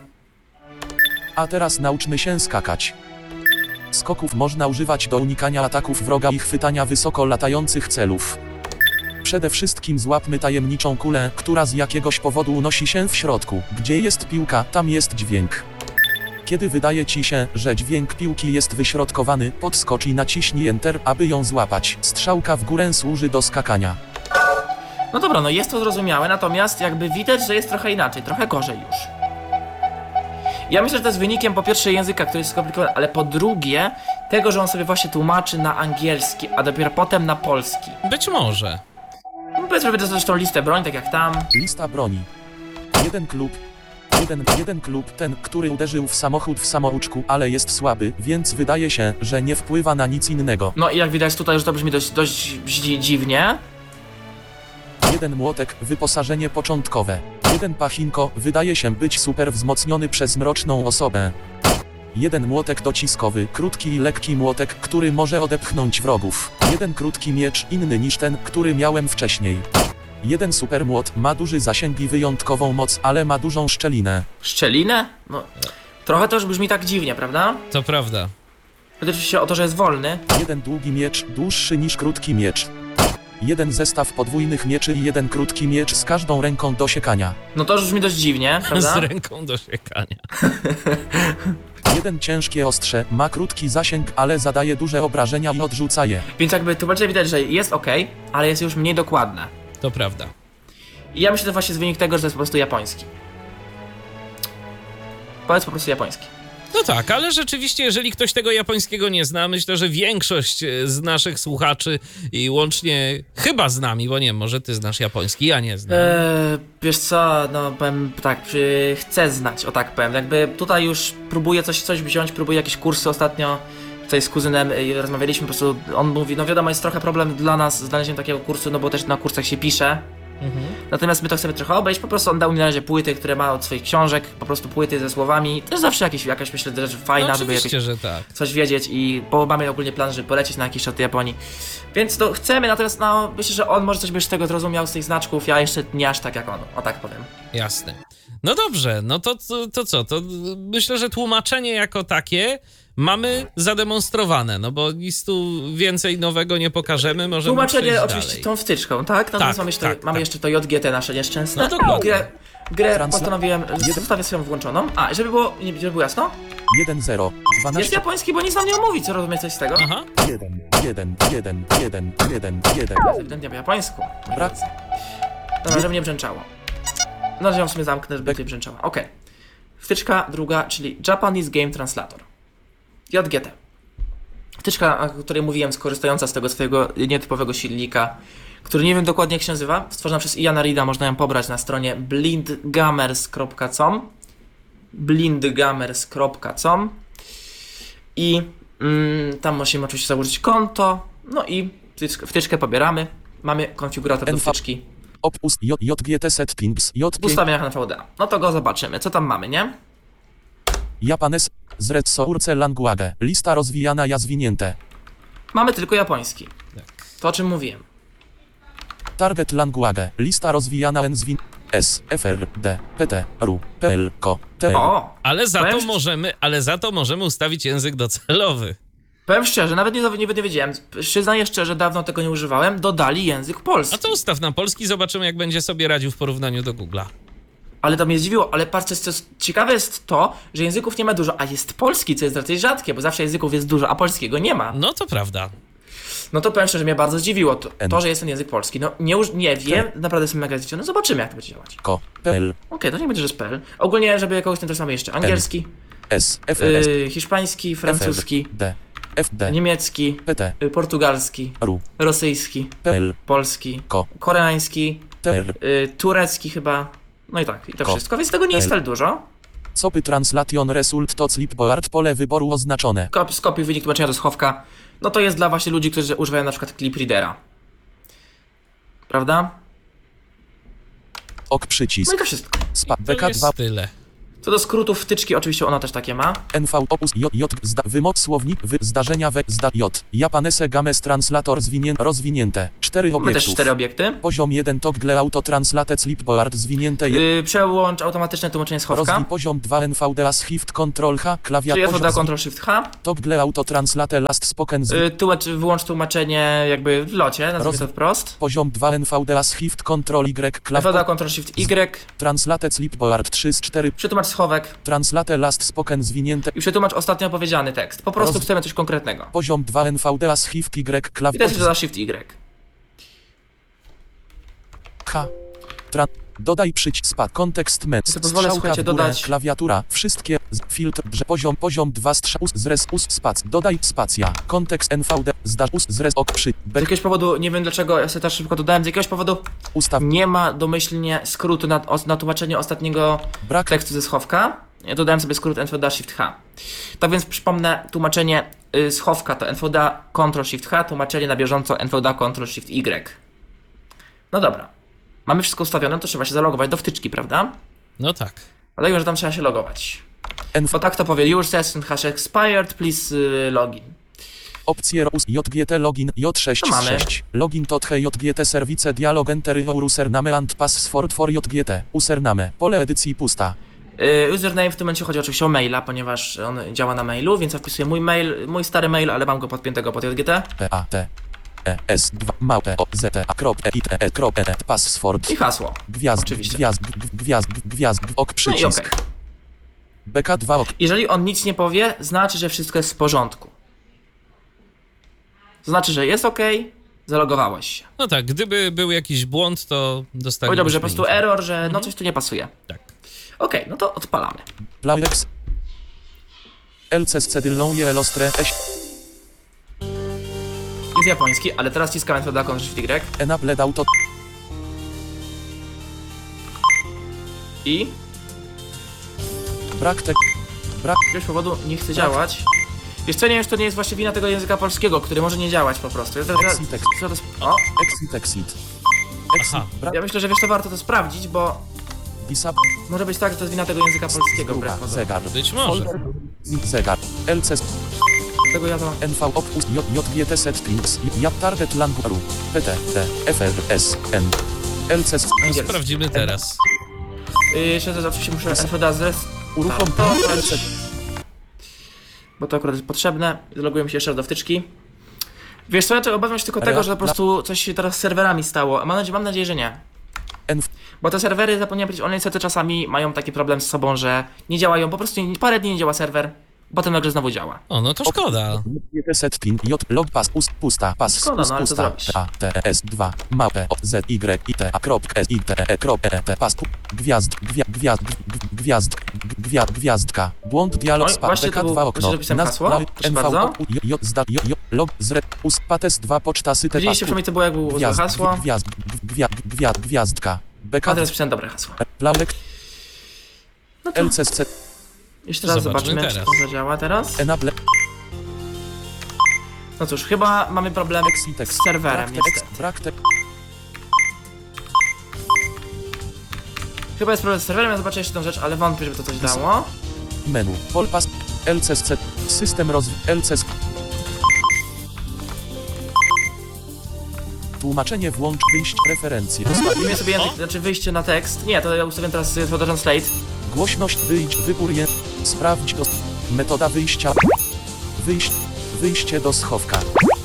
A teraz nauczmy się skakać. Skoków można używać do unikania ataków wroga i chwytania wysoko latających celów. Przede wszystkim złapmy tajemniczą kulę, która z jakiegoś powodu unosi się w środku. Gdzie jest piłka, tam jest dźwięk. Kiedy wydaje ci się, że dźwięk piłki jest wyśrodkowany, podskocz i naciśnij Enter, aby ją złapać. Strzałka w górę służy do skakania. No dobra, no jest to zrozumiałe, natomiast jakby widać, że jest trochę inaczej, trochę gorzej już. Ja myślę, że to jest wynikiem po pierwsze języka, który jest skomplikowany, ale po drugie tego, że on sobie właśnie tłumaczy na angielski, a dopiero potem na polski. Być może. No powiedzmy, że to zresztą listę broń, tak jak tam. Lista broni. Jeden klub. Jeden, jeden klub, ten, który uderzył w samochód w samouczku, ale jest słaby, więc wydaje się, że nie wpływa na nic innego. No i jak widać tutaj, że to brzmi dość, dość dzi- dziwnie. Jeden młotek, wyposażenie początkowe. Jeden pachinko, wydaje się być super wzmocniony przez mroczną osobę. Jeden młotek dociskowy, krótki i lekki młotek, który może odepchnąć wrogów. Jeden krótki miecz, inny niż ten, który miałem wcześniej. Jeden super młot, ma duży zasięg i wyjątkową moc, ale ma dużą szczelinę. Szczelinę? No, trochę to już brzmi tak dziwnie, prawda? To prawda. Chodzi oczywiście o to, że jest wolny. Jeden długi miecz, dłuższy niż krótki miecz. Jeden zestaw podwójnych mieczy i jeden krótki miecz z każdą ręką do siekania. No to już brzmi dość dziwnie, Z prawda? ręką do siekania. Jeden ciężkie ostrze, ma krótki zasięg, ale zadaje duże obrażenia i odrzuca je. Więc jakby tu bardziej widać, że jest ok, ale jest już mniej dokładne. To prawda. I ja myślę, że to właśnie jest wynik tego, że to jest po prostu japoński. Powiedz po prostu japoński. No tak, ale rzeczywiście, jeżeli ktoś tego japońskiego nie zna, myślę, że większość e, z naszych słuchaczy i łącznie chyba z nami, bo nie wiem, może ty znasz japoński, ja nie znam. Eee, wiesz co, no powiem tak, przy, chcę znać, o tak powiem. Jakby tutaj już próbuję coś, coś wziąć, próbuję jakieś kursy ostatnio. Tutaj z kuzynem y, rozmawialiśmy, po prostu on mówi, no wiadomo, jest trochę problem dla nas znalezienie takiego kursu, no bo też na kursach się pisze. Mhm. Natomiast my to chcemy trochę obejść, po prostu on dał mi na razie płyty, które ma od swoich książek, po prostu płyty ze słowami. Też zawsze jakieś, jakaś myślę, rzecz fajna, No żeby oczywiście, jakoś że tak. coś wiedzieć i bo mamy ogólnie plan, żeby polecieć na jakiś czas do Japonii. Więc to chcemy, natomiast no myślę, że on może coś by z tego zrozumiał, z tych znaczków, ja jeszcze nie aż tak jak on, o tak powiem. Jasne. No dobrze, no to, to, to co? To myślę, że tłumaczenie jako takie mamy zademonstrowane, no bo nic tu więcej nowego nie pokażemy, możemy Tłumaczenie przejść oczywiście dalej. tą wtyczką, tak? Natomiast Tak, mamy, jeszcze, tak, mamy tak. jeszcze to J G T nasze nieszczęsne. No dokładnie. Grę, grę Transla- postanowiłem, zostawię sobie ją włączoną. A, żeby było, nie, żeby było jasno? jeden zero. Jest dwanaście. japoński, bo nic nam nie omówi, co rozumiesz coś z tego? Aha, jeden, jeden, jeden, jeden, jeden, jeden. To jest ewidentnie po japońsku. Brak. Dobra, żeby nie brzęczało. No, że ją w sumie zamknę, żeby nie brzęczało. Okej. Wtyczka druga, czyli Japanese Game Translator. J G T. Wtyczka, o której mówiłem, skorzystająca z tego swojego nietypowego silnika, który nie wiem dokładnie jak się nazywa, stworzona przez Iana Reeda, można ją pobrać na stronie blindgamers kropka com blindgamers kropka com i mm, tam musimy oczywiście założyć konto, no i wtyczkę, wtyczkę pobieramy, mamy konfigurator do N V wtyczki Opus J, JGT settings, w J pięć, ustawieniach N V D A. No to go zobaczymy, co tam mamy, nie? Japanes, z Source Language, lista rozwijana ja zwinięte. Mamy tylko japoński. tak. To o czym mówiłem. Target Language, lista rozwijana N zwin... S, F R, D, P T, R U, P L, K, T R. O! Ale za to Powiem- możemy, ale za to możemy ustawić język docelowy. Powiem szczerze, nawet nie, nie, nie wiedziałem. Przyznaję szczerze, dawno tego nie używałem. Dodali język polski. A to ustaw na polski, zobaczymy jak będzie sobie radził w porównaniu do Google'a. Ale to mnie zdziwiło, ale patrzcie, co jest ciekawe jest to, że języków nie ma dużo, a jest polski, co jest raczej rzadkie, bo zawsze języków jest dużo, a polskiego nie ma. No to prawda. No to powiem szczerze, mnie bardzo zdziwiło to, N. to że jest ten język polski. No nie, uż- nie wiem, naprawdę jestem mega zdziwiony. Zobaczymy, jak to będzie działać. K, P L, Okej, to nie będzie, że z P L. Ogólnie, żeby kogoś nie mamy jeszcze angielski, S, F R, S, yy, hiszpański, F R, francuski, D, F D, niemiecki, P T, yy, portugalski, R U, rosyjski, P L, polski, K, koreański, T R. yy, turecki chyba. No i tak, i to Ko. wszystko, więc tego nie jest L. wcale dużo. Copy translation result to clipboard pole wyboru oznaczone. Kop, skopiuj wynik tłumaczenia do schowka. No to jest dla właśnie ludzi, którzy używają na przykład clip readera. Prawda? Ok No przycisk. i to wszystko. Spa, To B K jest dwa, tyle. Co do skrótów wtyczki, oczywiście ono też takie ma. N V opus J J zda, wymot słownik wy zdarzenia we zda J Japanese games translator zwinię, rozwinięte cztery Mamy też obiektów. cztery obiekty. Poziom jeden toggle auto translate slipboard zwinięte je, Yy, przełącz automatyczne tłumaczenie schowka. rozwij poziom dwa N V D A shift control H Czyli klawiatura jest woda poziom Ctrl Shift H. toggle auto translate last spoken z, Yy, tłumacz, wyłącz tłumaczenie jakby w locie, nazwijmy Roz- to wprost. poziom dwa N V D A shift control Y Woda klawiatura Ctrl Shift Y. translate slipboard trzy z cztery Przetłumacz schowek translate last spoken zwinięte i przetłumacz ostatnio powiedziany tekst. Po prostu Roz- chcemy coś konkretnego. poziom dwa N V D A shift Y I teraz klawiatura woda Shift Y. H. Tra- Dodaj przycisk spa kontekst menu. To pozwolę, Strzałka słuchajcie, w górę, dodać- klawiatura, wszystkie, z- filtr, brze, poziom, poziom dwa, strzał, us, zres, us, spac, dodaj spacja, kontekst N V D, zdasz, us, zres, ok, przy, Z be, jakiegoś powodu, nie wiem dlaczego, ja sobie też szybko dodałem, z jakiegoś powodu ustaw, nie ma domyślnie skrótu na, os- na tłumaczenie ostatniego brak, tekstu ze schowka. Ja dodałem sobie skrót N V D A Shift H. Tak więc przypomnę, tłumaczenie y, schowka to N V D A Ctrl Shift H, tłumaczenie na bieżąco N V D A Ctrl Shift Y. No dobra. Mamy wszystko ustawione, to trzeba się zalogować do wtyczki, prawda? No tak. Dlatego, że tam trzeba się logować. N, Bo tak to powie, your session has expired, please y, login. opcje, us, J G T, login, J sześć To mamy. sześć, login, tothe, J G T, service, dialog, enter, username and password for J G T, username, pole edycji pusta, Y, Username w tym momencie chodzi oczywiście o maila, ponieważ on działa na mailu, więc ja wpisuję mój mail, mój stary mail, ale mam go podpiętego pod J G T. P, A, T, E, S, dwa, małpe, O, Z, T, A, krop, E, I, T, E, krop, E, password, I hasło. gwiazd, Oczywiście. gwiazd, g- g- gwiazd, g- gwiazd, g- ok, No i przycisk, okej. B K dwa, ok, Jeżeli on nic nie powie, znaczy, że wszystko jest w porządku. Znaczy, że jest ok, zalogowałeś się. No tak, gdyby był jakiś błąd, to dostalibyśmy Powiedziałby, że po prostu info. error, że no coś tu nie pasuje. Tak. Okej, no to odpalamy. Plaulex L C S cedylną je lostre eś Jest japoński, ale teraz ciskam N V D A Ctrl Shift Y enabled auto i brak tek brak z jakiegoś powodu nie chce działać. Wiesz co, nie wiem, czy to nie jest właśnie wina tego języka polskiego, który może nie działać po prostu. Ja, teraz- Exit, exit. co to sp- o, exit exit exit Aha. brak ja myślę, że wiesz, to warto to sprawdzić, bo disab może być tak, że to jest wina tego języka polskiego wbrew grupa pozorom. zegar Być może. zegar L C S Dlatego ja to... N V opus J J G T settings J target language P T T F R S N L C S angielski. Sprawdzimy teraz. Yy, jeszcze raz oczywiście muszę N V D A zres... uruchom to, L C S bo to akurat jest potrzebne. Zalogujemy się jeszcze raz do wtyczki. Wiesz co, ja obawiam się tylko tego, że po prostu coś się teraz z serwerami stało. A mam nadzieję, mam nadzieję, że nie. N Bo te serwery, zapomniałem powiedzieć, one niestety czasami mają taki problem z sobą, że nie działają. Po prostu nie- parę dni nie działa serwer, potem nagle znowu działa. O, no to szkoda. J G T setting J log pass pust pusta pass Szkoda, pust no ale co pusta zrobisz? P A T S dwa małpe O Z Y I T A krop S I T E krop E T pass pu- gwiazd gwia- gwiazd g- g- gwiazd g- gwia- gwiazdka błąd dialog Oj, spa właśnie B K to był- dwa właśnie okno zapisałem Naz- hasło. pla- Proszę N V bardzo. O J J zda J J log zre us pates dwa poczta syte Widzieliście przynajmniej co było, jak było złe gwiazd hasło? gwiazd gwia- gwia- gwiazdka B K A teraz pisałem dobre hasło. Plaulek No to L C S C jeszcze raz Zobaczmy zobaczmy, czy teraz. to zadziała teraz. enable No cóż, chyba mamy problem exit ex- z serwerem, brak te- ex- niestety. brak te- Chyba jest problem z serwerem, ja zobaczę jeszcze tę rzecz, ale wątpię, żeby to coś dało. menu polpas L C S C system rozwój L C S tłumaczenie włącz wyjść preferencje Ustawimy sobie język, znaczy wyjście na tekst. Nie, to ja ustawiam teraz N V D A Translate. głośność wyjdź wybór je sprawdź do metoda wyjścia wyjść wyjście do schowka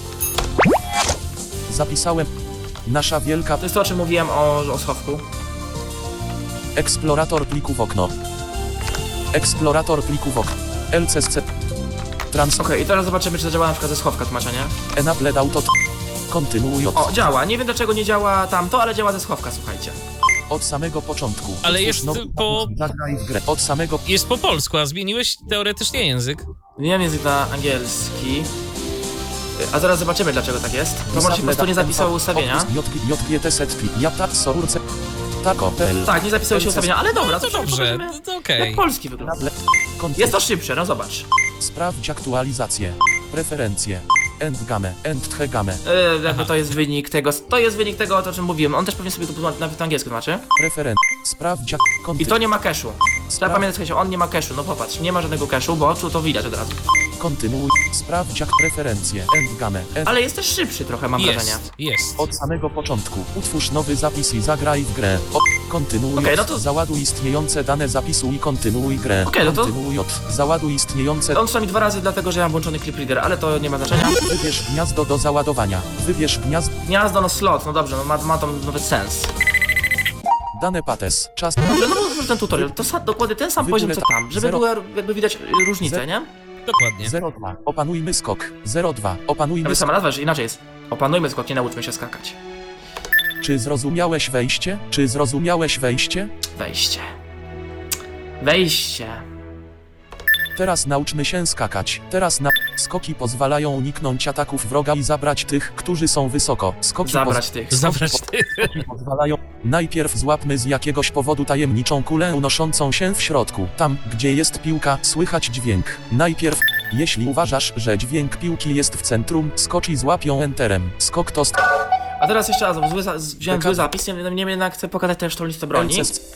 zapisałem nasza wielka To jest to, o czym mówiłem o, o schowku. eksplorator plików okno eksplorator plików okno L C S C trans Okej, i teraz zobaczymy, czy zadziała na przykład ze schowka tłumaczenie. enabled auto kontynuując O, działa. Nie wiem dlaczego nie działa tamto, ale działa ze schowka, słuchajcie. od samego początku Ale Otwórz jest nowy- po- zagraj w grę od samego Jest po polsku, a zmieniłeś teoretycznie język. Nie wiem język na angielski. A zaraz zobaczymy, dlaczego tak jest. To może się po prostu nie zapisało ustawienia. J G T setki Jata Source Tako P L Tak, nie zapisało się ustawienia, ale dobra, No to to dobrze, dobrze. to okej. Jak polski wygląda. Kont- Jest to szybsze, no zobacz. Sprawdź aktualizację. Preferencje. Endgame. Endgame. Yy, jakby to jest wynik tego, to jest wynik tego, o czym mówiłem. On też pewnie sobie to tłumacz- nawet po angielsku tłumaczy. Preferen. Sprawdź ak- I to nie ma cache'u. Trzeba pamiętać, słuchajcie, on nie ma cashu, no popatrz, nie ma żadnego cashu, bo tu to widać od razu. Kontynuuj. Sprawdź jak preferencje. Endgame. End. Ale jest też szybszy trochę, mam wrażenie. Jest, jest. Od samego początku. Utwórz nowy zapis i zagraj w grę. O, kontynuuj. Okej, no od. to- Załaduj istniejące dane zapisu i kontynuuj grę. Okej, no to- Kontynuuj od. Załaduj istniejące. On przynajmniej dwa razy, dlatego że ja mam włączony clip reader, ale to nie ma znaczenia. Wybierz gniazdo do załadowania. Wybierz gniazdo. Gniazdo, no slot, no dobrze, no ma, ma to nawet sens. Dane pates. Czas. Dobrze, no bo ten tutorial, to sa, dokładnie ten sam Wybór poziom co etap. tam, żeby Zero. była jakby widać y, różnicę, Ze- nie? Dokładnie. zero dwa. Opanujmy skok. zero dwa. Opanujmy Jakby skok. sama nazwa, że inaczej jest. Opanujmy skok, nie nauczmy się skakać. Czy zrozumiałeś wejście? Czy zrozumiałeś wejście? Wejście. Wejście. Teraz nauczmy się skakać. Teraz na... Skoki pozwalają uniknąć ataków wroga i zabrać tych, którzy są wysoko. Skoki Zabrać tych. Zabrać ty. Skoki pozwalają... Najpierw złapmy z jakiegoś powodu tajemniczą kulę unoszącą się w środku. Tam, gdzie jest piłka, słychać dźwięk. Najpierw... Jeśli uważasz, że dźwięk piłki jest w centrum, skocz i złap ją enterem. Skok to... st- A teraz jeszcze raz, zły, za- z- wziąłem Wyka- zły zapis, niemniej nie, jednak chcę pokazać też tą listę broni. L C S.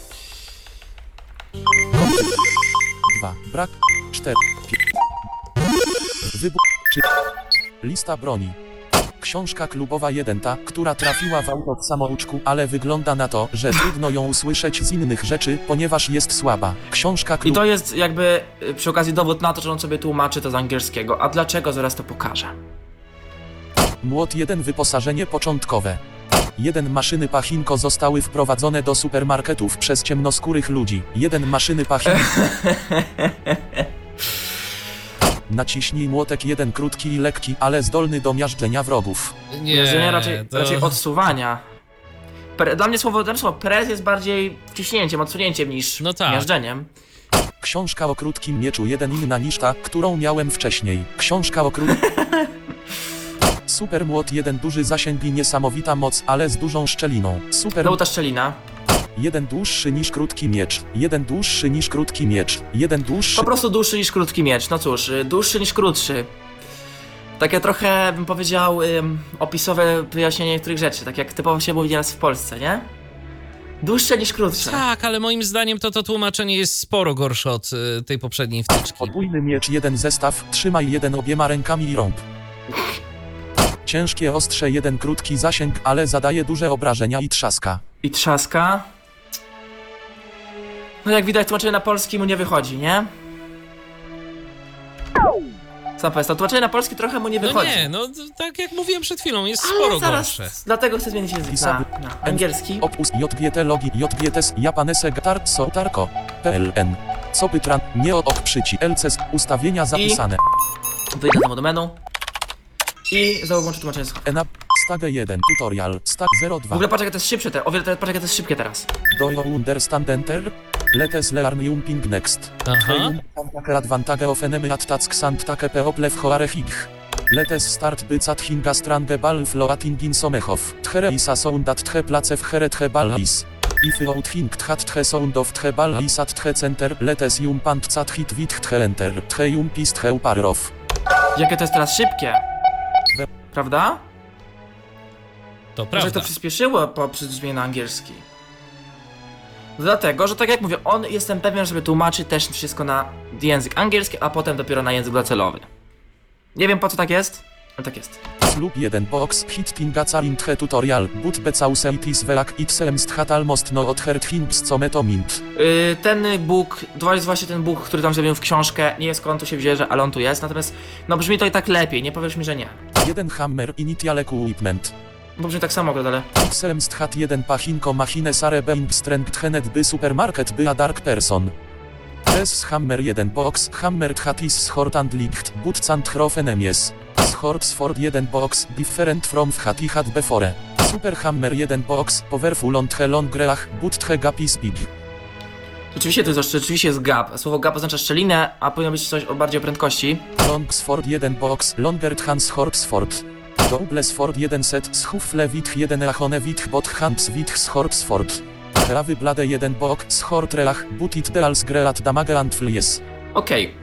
dwa. Brak. cztery. Wybuch. Czy... Lista broni. Książka klubowa jeden, ta, która trafiła w auto w samouczku, ale wygląda na to, że trudno ją usłyszeć z innych rzeczy, ponieważ jest słaba. Książka I klubowa... to jest jakby y, przy okazji dowód na to, że on sobie tłumaczy to z angielskiego. A dlaczego? Zaraz to pokażę. Młot jeden. Wyposażenie początkowe. jeden. Maszyny pachinko zostały wprowadzone do supermarketów przez ciemnoskórych ludzi. jeden. Maszyny pachinko... Naciśnij młotek jeden. Krótki i lekki, ale zdolny do miażdżenia wrogów. Nie, Nie, raczej, to... raczej odsuwania. Pre, dla mnie słowo, dla mnie słowo prez jest bardziej wciśnięciem, odsunięciem niż No tak. miażdżeniem. Książka o krótkim mieczu jeden. Inna niż ta, którą miałem wcześniej. Książka o krótkim... Super młot jeden. Duży zasięg i niesamowita moc, ale z dużą szczeliną. Super... Znowu ta szczelina. jeden. Dłuższy niż krótki miecz. jeden. Dłuższy niż krótki miecz. jeden. Dłuższy... Po prostu dłuższy niż krótki miecz. No cóż, y, dłuższy niż krótszy. Takie trochę, bym powiedział, ym, opisowe wyjaśnienie niektórych rzeczy, tak jak typowo się mówi nieraz w Polsce, nie? Dłuższe niż krótsze. Tak, ale moim zdaniem to to tłumaczenie jest sporo gorsze od y, tej poprzedniej wtyczki. Podwójny miecz jeden. Zestaw. Trzymaj jeden obiema rękami i rąb. Ciężkie ostrze jeden. Krótki zasięg, ale zadaje duże obrażenia i trzaska. I trzaska. No jak widać, tłumaczenie na polski mu nie wychodzi, nie? Sam Państwo, tłumaczenie na polski trochę mu nie No wychodzi. nie, no t- tak jak mówiłem przed chwilą, jest Ale sporo zaraz, gorsze. dlatego chcę zmienić język na, Pisady. na angielski. Opus J G T logi J G T S Japanese Gatar Sotarko P L N Co pytran nie od ok przyci L C S ustawienia zapisane Wyjdę do domenu. I znowu włączę tłumaczenie z... Enab Stag jeden tutorial Stag zero W dwa ogóle patrz jak to jest szybsze, te, o wiele, patrz jak to jest szybkie teraz. Do you understand enter Letes learn jumping next Aha. Take advantage of enemy attacks and take people w hoare hich Letes start bycat hinga strange ball floating in somechow Tchere isa sound at tche place w here tche ball is If out hing tchat tche sound of tche ball is at tche center Letes jumpant cat hit wit tche enter Tche jumpist tche uparrow Jakie to jest teraz szybkie. Prawda? To Może prawda. to przyspieszyło po przebrzmieniu na angielski. Dlatego, że tak jak mówię, on jestem pewien, żeby tłumaczyć też wszystko na język angielski, a potem dopiero na język docelowy. Nie wiem po co tak jest, ale tak jest. Lub jeden box hit tingaca in tche tutorial but because it is velak it seems tchat almost no od hert hings co metomint Yy, ten Bóg, to jest właśnie ten Bóg, który tam zrobił w książkę, nie jest skąd on tu się wzięże, ale on tu jest, natomiast no brzmi to i tak lepiej, nie powiesz mi, że nie. jeden hammer initial equipment Bo brzmi tak samo, ale... Seems tchat jeden pachinko machine sare being strength henet by supermarket by a dark person Des hammer jeden box hammer tchat is short and licht but cant hrof enemies Shorts for jeden box different from tchat i had before Super hammer jeden box powerful on tche long reach but tche gap is big Rzeczywiście to jest, rzeczywiście jest gap. Słowo gap oznacza szczelinę, a powinno być coś o bardziej o prędkości. Longsford jeden box longer hands Horpsford Doublesford jeden set schufle witch jeden achone witch bot hands witch Horpsford Prawy blade jeden bok schort relach butit deals grelat damage and flies Okej.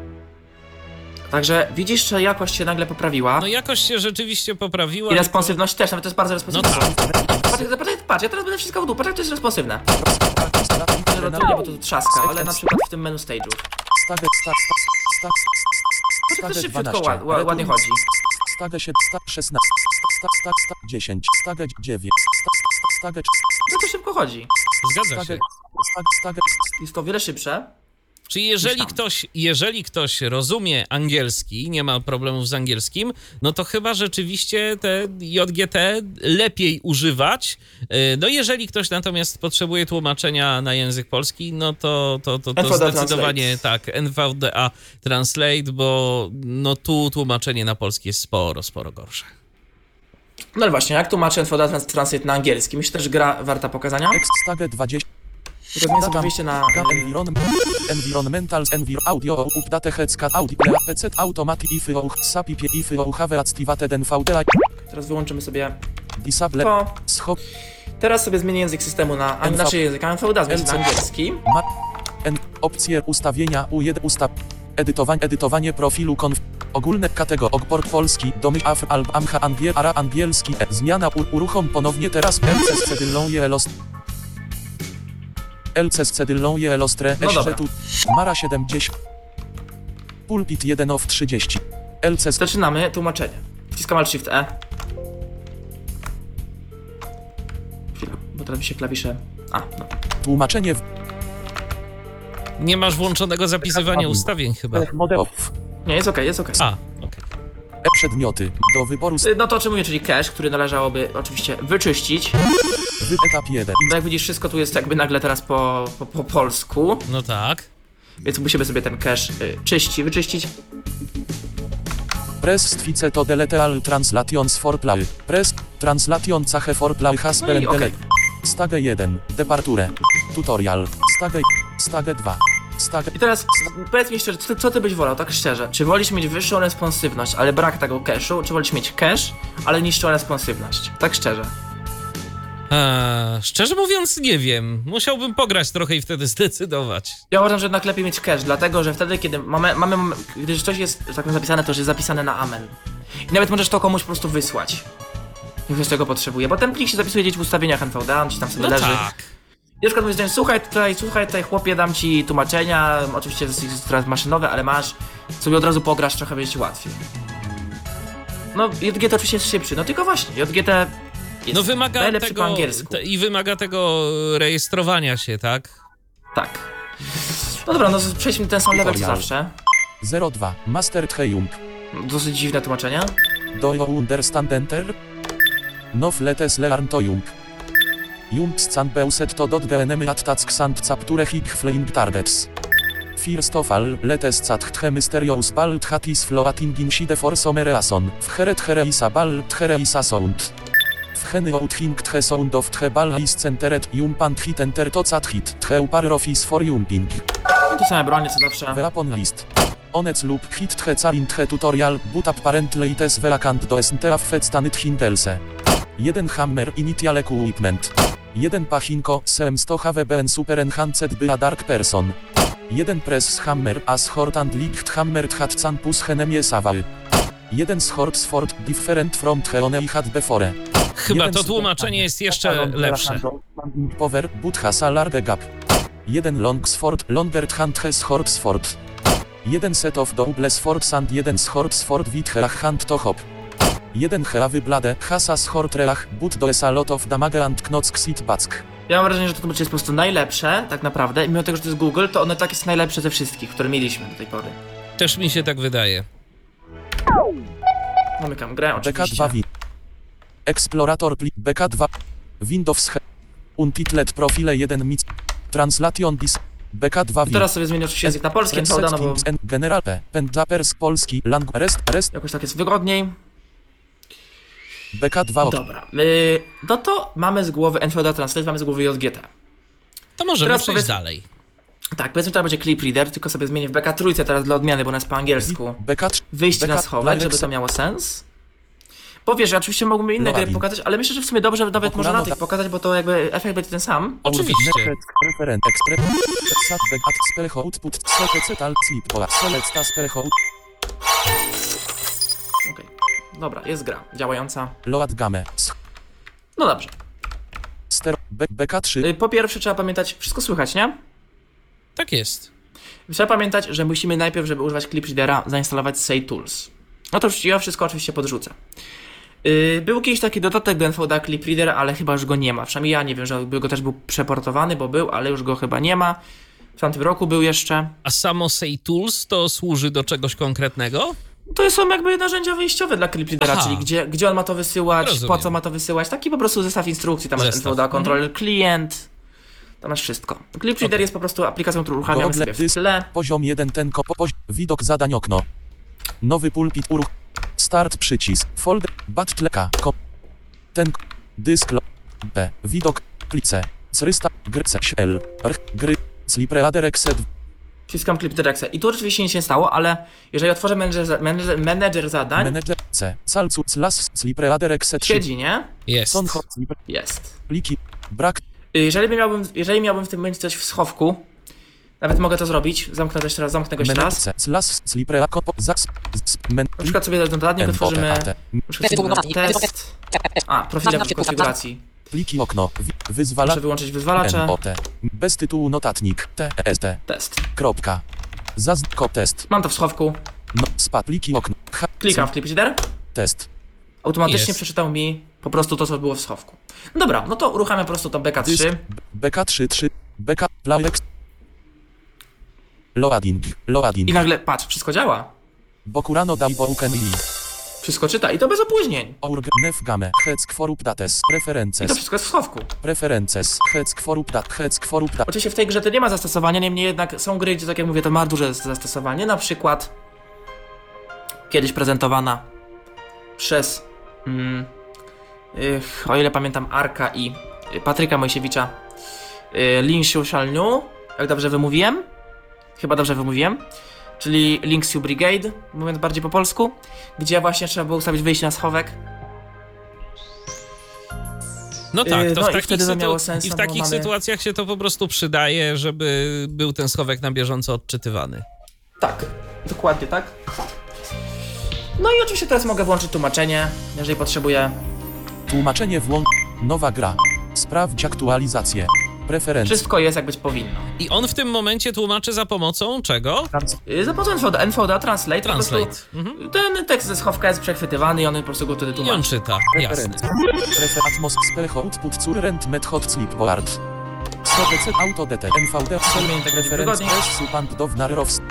Także widzisz, że jakość się nagle poprawiła. No jakoś się rzeczywiście poprawiła. I responsywność też, nawet to jest bardzo responsywne. No tak. Patrz, patrz, patrz, ja teraz będę wszystko w dół, patrz jak to jest responsywne. Może to nie, bo to trzaska, ale na przykład w tym menu stage'ów. Stagę, sta, sta, sta, To stagę szybciutko dwanaście, ład, ład, ładnie return, chodzi. Stagę siedem, sta, szesnaście, sta, sta, sta, dziesięć, stagę dziewięć, sta, sta, stagę, No to szybko chodzi. Zgadza stagę, się. stagę, stagę, Jest to o wiele szybsze. Czyli jeżeli tam. ktoś, jeżeli ktoś rozumie angielski, nie ma problemów z angielskim, no to chyba rzeczywiście te J G T lepiej używać. Yy, No jeżeli ktoś natomiast potrzebuje tłumaczenia na język polski, no to, to, to, to N V D A zdecydowanie tak, N V D A Translate, bo no tu tłumaczenie na polski jest sporo, sporo gorsze. No ale właśnie, jak tłumaczę N V D A Trans- Translate na angielski? Myślę, że też gra warta pokazania. X, stagę dwadzieścia, Tylko zmienię sobie wyjście na... Ga- environ, environmental, envir, audio, update, hecka, audio, P C, automatic, ify, ouch, sapipie, ify, ouch, have activated N V D A, Teraz wyłączymy sobie disable, to. schop, Teraz sobie zmienię język systemu na... A, N V- nasze język N V D A zmienię na N V- angielski. ma, n, opcje, ustawienia, U jeden, ustaw, edytowanie, edytowanie profilu, konf, ogólne kategorie, port polski, domy, af, alb, amcha, angiel, ara, angielski, e, zmiana, u, uruchom ponownie teraz, L C z cedylą, jelos, L C z cedylą, jelostre, No dobra. tu, Mara siedemdziesiąt, pulpit jeden of trzydzieści, L C z Zaczynamy tłumaczenie. Wciskam Alt Shift E. Chwila, bo teraz mi się klawisze... A, no. tłumaczenie w Nie masz włączonego zapisywania ustawień chyba. modeów. Nie, jest okej, jest okej. A, okej. E-przedmioty do wyboru z No to o czym mówię, czyli cache, który należałoby oczywiście wyczyścić. wy etap jeden. No jak widzisz, wszystko tu jest jakby nagle teraz po, po, po polsku, No tak. więc musimy sobie ten cache y, czyści, wyczyścić. Press stwice to deleteal translations for play. Press translation cache for play has No i been okej. delete. Stagę jeden. Departure. Tutorial. Stagę. Stagę dwa. Stagę. I teraz powiedz mi szczerze, co, co ty byś wolał, tak szczerze? Czy wolisz mieć wyższą responsywność, ale brak tego cache'u, czy wolisz mieć cache, ale niższą responsywność? Tak szczerze. Eee, szczerze mówiąc, nie wiem. Musiałbym pograć trochę i wtedy zdecydować. Ja uważam, że jednak lepiej mieć cache, dlatego że wtedy, kiedy mamy, mamy gdy coś jest tak powiem, zapisane, to już jest zapisane na amen. I nawet możesz to komuś po prostu wysłać. Jak ktoś tego potrzebuje, bo ten plik się zapisuje gdzieś w ustawieniach N V D A, on gdzieś tam sobie No leży. tak. I na przykład mówisz, że słuchaj tutaj, słuchaj tutaj chłopie, dam ci tłumaczenia, oczywiście jest jest teraz maszynowe, ale masz, sobie od razu pograsz, trochę będzie ci łatwiej. No, J G T oczywiście jest szybszy, no tylko właśnie, J G T jest No wymaga najlepszy po tego angielsku. te, i wymaga tego rejestrowania się, tak? Tak. No dobra, no przejdźmy ten sam level co Tutorial. zawsze. zero dwa. Master Triumph. Dosyć dziwne tłumaczenia. Do you understand enter? Now let us learn to jump. Jump stand beuset to dot the enemy attack sand capture hick flying targets. First of all, let us chat the mysterious ball that is floating in side for some reason. W heret here is a ball, here is a sound. W heny out hink the sound of the ball is centered, jump and hit enter to chat hit. The upper of is for jumping. No to same bronie co zawsze. Weapon list. Onec lub hit the calling the tutorial, but apparently it is vacant do snt affect stanit hintelse. jeden hammer initial equipment. jeden pachinko, seems to have been super enhanced by a dark person. jeden press hammer, as hort and licht hammer hat campus henemie saval. jeden sword sword, different from the one I had before. Chyba Jeden to super tłumaczenie hammer. jest jeszcze lepsze. Power, but has a large gap. jeden long sword, longer hand has hort sword. jeden set of double swords and jeden sword sword with a hand to hop. jeden heavy blade, has a sword relach, but does a lot of damage and knock sit back. Ja mam wrażenie, że to tłumaczenie jest po prostu najlepsze, tak naprawdę. I mimo tego, że to jest Google, to ono tak jest najlepsze ze wszystkich, które mieliśmy do tej pory. Też mi się tak wydaje. Zamykam grę, B K oczywiście. dwa Win. Explorator pli B K dwa Windows he Untitled profile jeden mic Translation dis B K dwa I teraz sobie zmienię oczywiście język na polski, N V D A, no bo General P Pendapers polski lang rest rest jakoś tak jest wygodniej. B K dwa Dobra, yy, no to mamy z głowy N V D A Translate, mamy z głowy J G T. To możemy Teraz przejść powiedz- dalej. Tak, powiedzmy, że to będzie Clip Reader, tylko sobie zmienię w B K trzy teraz dla odmiany, bo ona jest po angielsku. B K trzy Wyjście B K na schowek, żeby to miało sens. Bo wiesz, oczywiście mógłbym inne gry Loading. pokazać, ale myślę, że w sumie dobrze nawet Okulano można na tych tak. pokazać, bo to jakby efekt będzie ten sam. Oczywiście. Referent express sat back at spell output setetal slip pola select ta spell out Okej, dobra, jest gra działająca. load game No dobrze. ster B, BK3, Y, Po pierwsze trzeba pamiętać, wszystko słychać, nie? Tak jest. Trzeba pamiętać, że musimy najpierw, żeby używać Clip Readera, zainstalować Say Tools. No to już ja wszystko oczywiście podrzucę. Yy, był kiedyś taki dodatek do N V D A Clip Reader, ale chyba już go nie ma. Przynajmniej ja nie wiem, że go też był przeportowany, bo był, ale już go chyba nie ma. W tamtym roku był jeszcze. A samo Say Tools to służy do czegoś konkretnego? To są jakby narzędzia wyjściowe dla Clip Readera, Aha. czyli gdzie, gdzie on ma to wysyłać, Rozumiem. po co ma to wysyłać. Taki po prostu zestaw instrukcji. Tam masz Zestaw. N V D A Controller Client. Tam masz wszystko. Clip Reader Okay. jest po prostu aplikacją, którą uruchamiamy Google sobie w Dysk, tle. poziom jeden ten ko, pozi, widok zadań okno. Nowy pulpit uruch. Start przycisk. Folder. Battleka. Ko. Ten. Dysk. Lo, B. Widok. Klice. Crysta. Gry. L. R. Gry. Sleeper Exet. Wciskam Clip Reader. I tu oczywiście nic się nie stało, ale jeżeli otworzę manager, manager, manager zadań, Manager. C. Salcu. Slas. Sleeper Exet. siedzi, nie? Jest. Son. Hot. Sleeper. Jest. Pliki. Brak. Jeżeli by miałbym, jeżeli miałbym w tym momencie coś w schowku, nawet mogę to zrobić, zamknę to jeszcze raz, zamknę go jeszcze raz. C. Slas. Sleeper. Kopo. Zas. Na przykład sobie ten dodatnik otworzymy, N O T A T. na przykład sobie test, a, profil w konfiguracji. Pliki okno. Wi- Wyzwala. Muszę wyłączyć wyzwalacze, N O T. Bez tytułu notatnik. T. S. T. test. Kropka. Zaznako test. Mam to w schowku, No. Spa. Pliki okno. H. klikam w Clip Reader, Test. automatycznie Jest. przeczytał mi po prostu to, co było w schowku. No dobra, no to uruchamiam po prostu to B K Dysk. trzy. B K trzy trzy. B K. Plalex. Loading. Loading. I nagle, patrz, wszystko działa. Bokurano daibo ukemili. Wszystko czyta i to bez opóźnień. Org. Nef game. Heck for updates. I to Preferences. wszystko jest w schowku. Preferences. Heck for update. Heck for update. Oczywiście w tej grze to nie ma zastosowania, niemniej jednak są gry, gdzie tak jak mówię, to ma duże zastosowanie. Na przykład kiedyś prezentowana przez, mm, y, o ile pamiętam, Arka i y, Patryka Mojsiewicza, y, Link Social New, jak dobrze wymówiłem? Chyba dobrze wymówiłem. Czyli Link Siu Brigade, mówiąc bardziej po polsku, gdzie właśnie trzeba było ustawić wyjście na schowek. No tak, Yy, to no w i takich, wtedy to sytu- miało sens, i w no bo takich mamy- sytuacjach się to po prostu przydaje, żeby był ten schowek na bieżąco odczytywany. Tak, dokładnie tak. No i oczywiście teraz mogę włączyć tłumaczenie, jeżeli potrzebuję. Tłumaczenie włącz. Nowa gra. Sprawdź aktualizację. Preferencje. Wszystko jest jak być powinno. I on w tym momencie tłumaczy za pomocą czego? Yy, Za pomocą N V D A, N V D A Translate, Translate. po prostu Mhm. ten tekst ze schowka jest przechwytywany i on po prostu go wtedy I on tłumaczy. czyta, jasne. Preferencje. Prefer atmos spell output current method sleepboard. Sodece auto dt N V D Zrobienie tego preference wygodniej. press supant downar rows.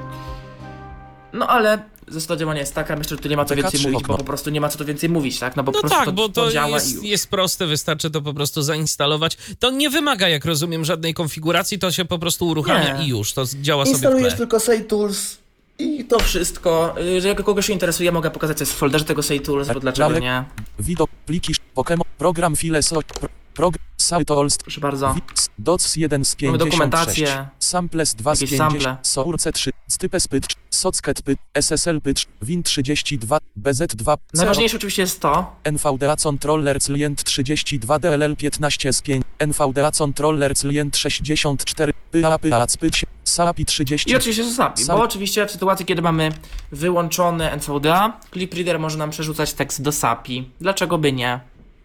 No ale zasada działania jest taka, myślę, że tu nie ma co B K więcej trzy mówić, bo okno. po prostu nie ma co tu więcej mówić, tak? No bo No po prostu tak, to, bo to, to działa i jest, już. jest proste, wystarczy to po prostu zainstalować. To nie wymaga, jak rozumiem, żadnej konfiguracji, to się po prostu uruchamia Nie. i już, to działa sobie w Instalujesz tle. tylko Say Tools i to wszystko. Jeżeli kogoś się interesuje, mogę pokazać, co jest w folderze tego Say Tools, bo dlaczego Dalej. nie? Widok pliki Pokémon program file so pro, prog Saltolst Proszę bardzo. docs jeden z Mamy pięćdziesiąt sześć. dokumentację. Samples dwa z Jakieś pięćdziesiąt. sample. Source trzy. Stypes pytcz. Socket pyt. S S L pytcz. Win trzydzieści dwa. B Z dwa. Najważniejsze oczywiście jest to, N V D A Controller Client trzydzieści dwa D L L piętnaście z pięć. N V D A Controller Client sześćdziesiąt cztery. P A P A Spyć. Salapi trzydzieści. i oczywiście z SAPI, Sam- bo oczywiście w sytuacji, kiedy mamy wyłączone N V D A, Clip Reader może nam przerzucać tekst do SAPI. Dlaczego by nie?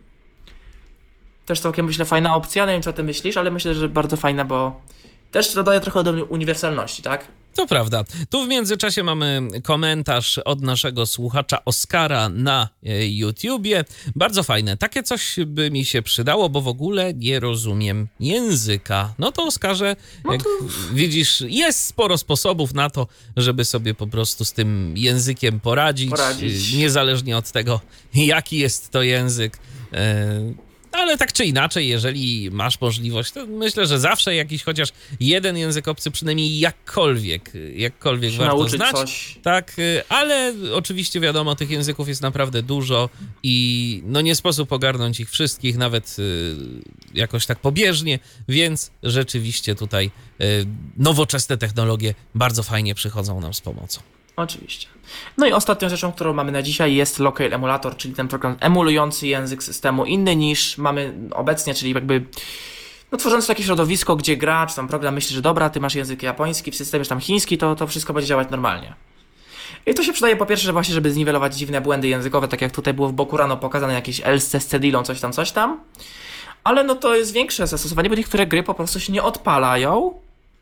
Też całkiem, myślę, fajna opcja, nie wiem, co o tym myślisz, ale myślę, że bardzo fajna, bo też dodaje trochę do uniwersalności, tak? To prawda. Tu w międzyczasie mamy komentarz od naszego słuchacza Oskara na e, YouTubie. Bardzo fajne. Takie coś by mi się przydało, bo w ogóle nie rozumiem języka. No to Oskarze, No jak to- widzisz, jest sporo sposobów na to, żeby sobie po prostu z tym językiem poradzić. Poradzić. e, Niezależnie od tego, jaki jest to język. E, Ale tak czy inaczej, jeżeli masz możliwość, to myślę, że zawsze jakiś chociaż jeden język obcy przynajmniej jakkolwiek, jakkolwiek Się warto nauczyć znać. coś. Tak, y, ale oczywiście wiadomo, tych języków jest naprawdę dużo i no nie sposób ogarnąć ich wszystkich, nawet y, jakoś tak pobieżnie, więc rzeczywiście tutaj y, nowoczesne technologie bardzo fajnie przychodzą nam z pomocą. Oczywiście. No i ostatnią rzeczą, którą mamy na dzisiaj, jest Local Emulator, czyli ten program emulujący język systemu inny niż mamy obecnie, czyli jakby no, tworząc takie środowisko, gdzie gra, czy tam program myśli, że dobra, ty masz język japoński, w systemie czy tam chiński, to, to wszystko będzie działać normalnie. I to się przydaje po pierwsze, że właśnie, żeby zniwelować dziwne błędy językowe, tak jak tutaj było w Boku rano pokazane jakieś else z cedilą, coś tam, coś tam. Ale no to jest większe zastosowanie, bo niektóre gry po prostu się nie odpalają,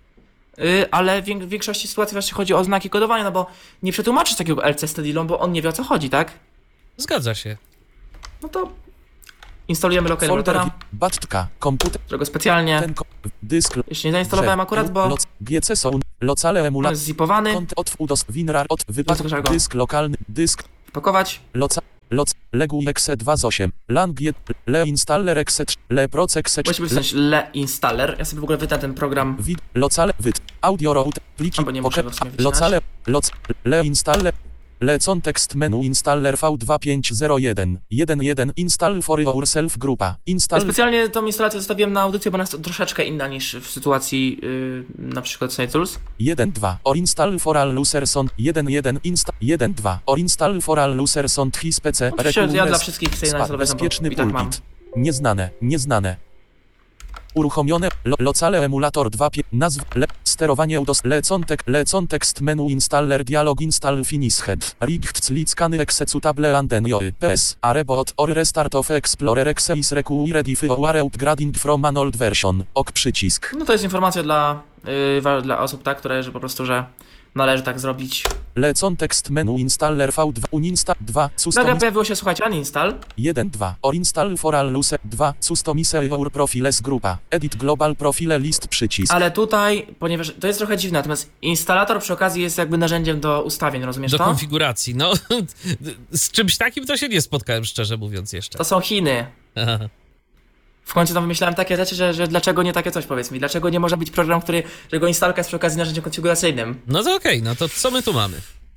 yy, ale w wiek- w większości sytuacji właśnie chodzi o znaki kodowania, no bo nie przetłumaczysz takiego L C Steadilą, bo on nie wie o co chodzi, tak? Zgadza się. No to instalujemy local Folder, emulatora, baczka, komputer, którego specjalnie ten, ko- dysk, jeszcze nie zainstalowałem drzew, akurat, bo loc, G C są, locale on emulator, jest zipowany. kont, od, udos, winrar, od, wypadek, Dlaczego go? dysk lokalny, dysk, Pakować. loca, loc, legu exe dwa zero osiem, lang, le installer exe, le proc exe, Musi być coś le installer. Ja sobie w ogóle wytnę ten program. Wid, locale, wyd, audio route, pliki, Albo nie muszę poke- go w sumie wycinać. locale, loc, le installer, le context menu installer V dwa pięć zero jeden, jeden jeden, install for yourself grupa, Ja install, specjalnie tą instalację zostawiłem na audycję, bo ona jest troszeczkę inna niż w sytuacji yy, na przykład Snake Tools. jeden dwa, or install for all users on, jeden jeden, insta, jeden dwa, or install for all users on his P C, Oczywiście ja requires- dla wszystkich chcę je Spa- nainstalować, no bo bezpieczny i tak mam. pulpit, nieznane, nieznane. Uruchomione, lo, locale emulator dwa, pie- nazw, le, sterowanie udos, le, contek, le context menu installer dialog install finished, richt, lickany executable antenioy, ps, arebot, or restart of explorer exe is required if you are upgrading from an old version, ok przycisk. No to jest informacja dla, yy, wa- dla osób, tak, które, że po prostu, że należy tak zrobić. Le context menu installer V dwa, uninsta, dwa, Nagle custom, pojawiło się, słuchajcie, uninstall. jeden dwa, or install for all user, dwa, customize your profiles grupa, edit global profile list przycisk. Ale tutaj, ponieważ to jest trochę dziwne, natomiast instalator przy okazji jest jakby narzędziem do ustawień, rozumiesz Do to? konfiguracji. No, z czymś takim to się nie spotkałem, szczerze mówiąc jeszcze. To są Chiny. Aha. W końcu tam wymyślałem takie rzeczy, że, że dlaczego nie takie coś, powiedz mi. Dlaczego nie może być program, który, którego instalka jest przy okazji narzędziem konfiguracyjnym? No to okej, no to co my tu mamy?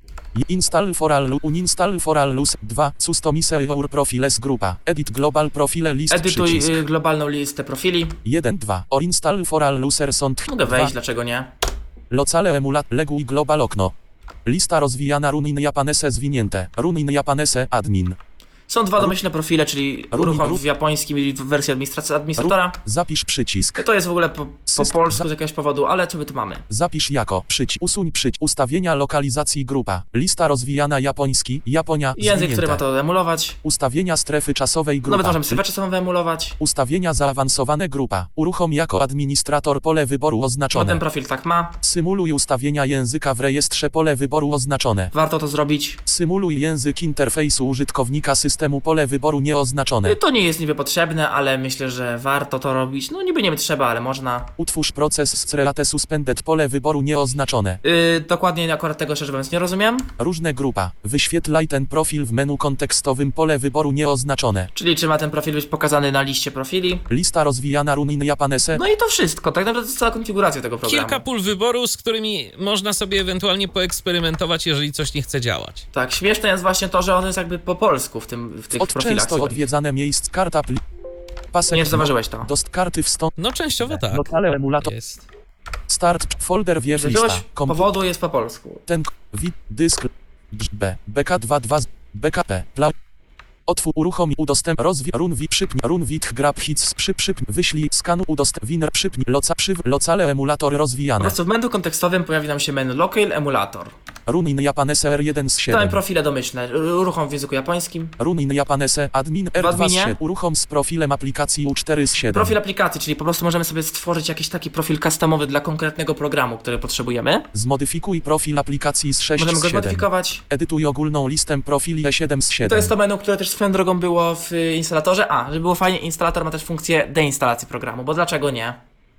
Install for all, uninstall for all user, dwa, customize your profiles grupa, edit global profile list Edytuj przycisk. y, globalną listę profili. jeden dwa, or install for all users on Mogę dwa, wejść, dlaczego nie? locale emulat, leguj global okno. Lista rozwijana runin japanese zwinięte, runin japanese admin. Są dwa domyślne profile, czyli Rób- uruchom rób- w japońskim i w wersji administrac- administratora. Zapisz przycisk. To jest w ogóle po, po System- polsku z jakiegoś powodu, ale co my tu mamy? Zapisz jako przycisk. Usuń przycisk. Ustawienia lokalizacji grupa. Lista rozwijana japoński, Japonia, Język, który zwinięte. ma to emulować. Ustawienia strefy czasowej grupa. Nawet możemy strefę czasową wyemulować. Ustawienia zaawansowane grupa. Uruchom jako administrator pole wyboru Bo oznaczone. ten profil tak ma. Symuluj ustawienia języka w rejestrze pole wyboru oznaczone. Warto to zrobić. Symuluj język interfejsu użytkownika systemu pole wyboru nieoznaczone. To nie jest niby potrzebne, ale myślę, że warto to robić. No niby nie trzeba, ale można. Utwórz proces z relate suspended pole wyboru nieoznaczone. Yy, dokładnie akurat tego szczerze mówiąc nie rozumiem. Różne grupa. Wyświetlaj ten profil w menu kontekstowym pole wyboru nieoznaczone. Czyli czy ma ten profil być pokazany na liście profili. Lista rozwijana runin japanese. No i to wszystko. Tak naprawdę to jest cała konfiguracja tego programu. Kilka pól wyboru, z którymi można sobie ewentualnie poeksperymentować, jeżeli coś nie chce działać. Tak, śmieszne jest właśnie to, że on jest jakby po polsku w, tym, w tych Od profilach. często swoich. odwiedzane miejsc karta pli... Pasek Nie zauważyłeś to. Dost karty wstąp. No częściowo tak. Lokale emulator. Jest. Start. Folder Z wież jakiegoś lista. Komputer. powodu jest po polsku. Ten. Wi. Dysk. B. B K dwa dwa. B K P. Pla. Otwórz, uruchom, udostęp, rozwi, run, wi, przypnij, run, wit, grab, hits, przy, przypnij, wyślij, skanu, udostęp, winer, przypnij, loca, przy, locale emulator Po rozwijane. prostu w menu kontekstowym pojawi nam się menu Local Emulator. Runin japanese R jeden z Dałem siedem. profile domyślne. Uruchom w języku japońskim. Runin japanese admin R dwa z adminie. siedem. Uruchom z profilem aplikacji U cztery z siedem. Profil aplikacji, czyli po prostu możemy sobie stworzyć jakiś taki profil customowy dla konkretnego programu, który potrzebujemy. Zmodyfikuj profil aplikacji z sześć Możemy z go siedem. zmodyfikować. Edytuj ogólną listę profili E siedem z siedem. To jest to menu, które też swoją drogą było w instalatorze. A, żeby było fajnie, instalator ma też funkcję deinstalacji programu, bo dlaczego nie?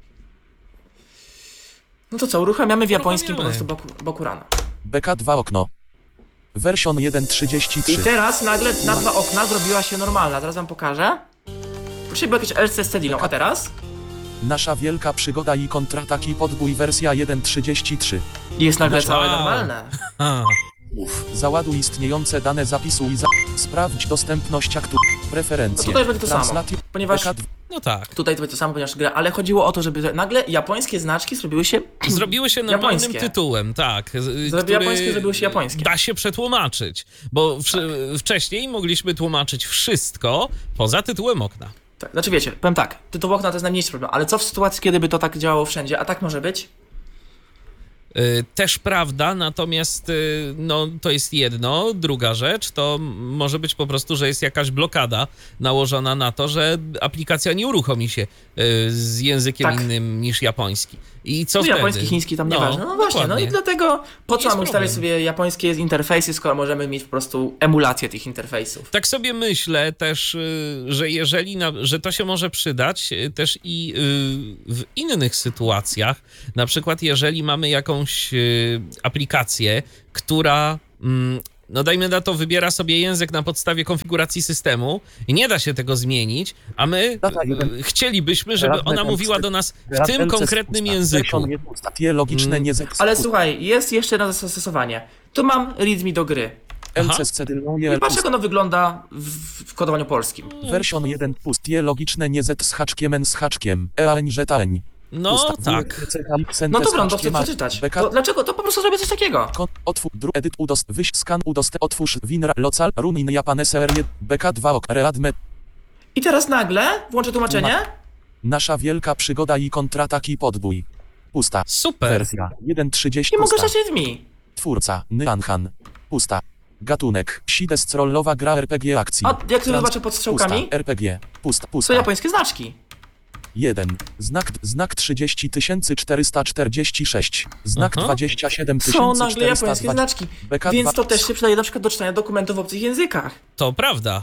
No to co, uruchamiamy w japońskim po prostu boku, Bokurana. B K dwa okno. Version jeden trzydzieści I trzy. teraz nagle nazwa okna zrobiła się normalna. Zaraz wam pokażę. Wcześniej było jakieś L C z Cedilą, a teraz? Nasza wielka przygoda i kontrataki podbój wersja jeden trzydzieści trzy. Jest nagle Wow. całe normalne. A, Załaduj istniejące dane zapisu i za... sprawdź dostępność aktu. Preferencje. No tutaj będzie to samo, Translati- ponieważ- B K dwa. no tak. Tutaj to będzie to samo, ponieważ gra, ale chodziło o to, żeby nagle japońskie znaczki zrobiły się Zrobiły się normalnym Japońskie. tytułem, tak. z- Zrobi- który japońskie zrobiły się japońskie. Da się przetłumaczyć, bo wsz- wcześniej mogliśmy tłumaczyć wszystko poza tytułem okna. Tak, znaczy wiecie, powiem tak, tytuł okna to jest najmniejszy problem, ale co w sytuacji, kiedy by to tak działało wszędzie, a tak może być? Y, Też prawda, natomiast y, no, to jest jedno. Druga rzecz to m- może być po prostu, że jest jakaś blokada nałożona na to, że aplikacja nie uruchomi się y, z językiem Tak. innym niż japoński. I co No wtedy? japoński, chiński tam No, nieważne. No właśnie, no dokładnie. i dlatego po co Jest mamy ustalić problem. sobie japońskie interfejsy, skoro możemy mieć po prostu emulację tych interfejsów. Tak sobie myślę też, y, że jeżeli, na, że to się może przydać y, też i y, w innych sytuacjach, na przykład jeżeli mamy jakąś y, aplikację, która, mm, no dajmy na to, wybiera sobie język na podstawie konfiguracji systemu i nie da się tego zmienić, a my Data y, jeden. chcielibyśmy, żeby Radne ona ten mówiła wstyd. do nas w tym konkretnym języku. Tie logiczne Mm. nie Ale słuchaj, jest jeszcze jedno zastosowanie. Tu mam readme do gry. Aha. L C S C I patrz jak ono wygląda w, w kodowaniu polskim. Version jeden pust. Tie logiczne nie z z haczkiem n z haczkiem. Eań żetań. No tak. No dobra, no to chcę przeczytać. To dlaczego? To po prostu zrobię coś takiego. Otwórz, dru, edyt, udost, wyś, skan, udost, otwórz, winra, local, runin, japan, ser, B K dwa, ok, readme, I teraz nagle włączę tłumaczenie. nasza wielka przygoda i kontrataki podbój. Pusta. Super. Wersja jeden trzydzieści. I mogę pusta. stać readme. Twórca, Nyanhan. Pusta. Gatunek, Sides rollowa gra R P G akcji. A jak to Trans- zobaczę pod strzałkami? Pusta, R P G. Pusta, To pusta. japońskie znaczki. jeden. Znak, znak trzydzieści tysięcy czterysta czterdzieści sześć. Znak Aha. dwadzieścia siedem Są tysięcy nagle czterysta japońskie dwadzieścia. znaczki. B K Więc dwa. to też się przydaje na przykład do czytania dokumentów w obcych językach. To prawda.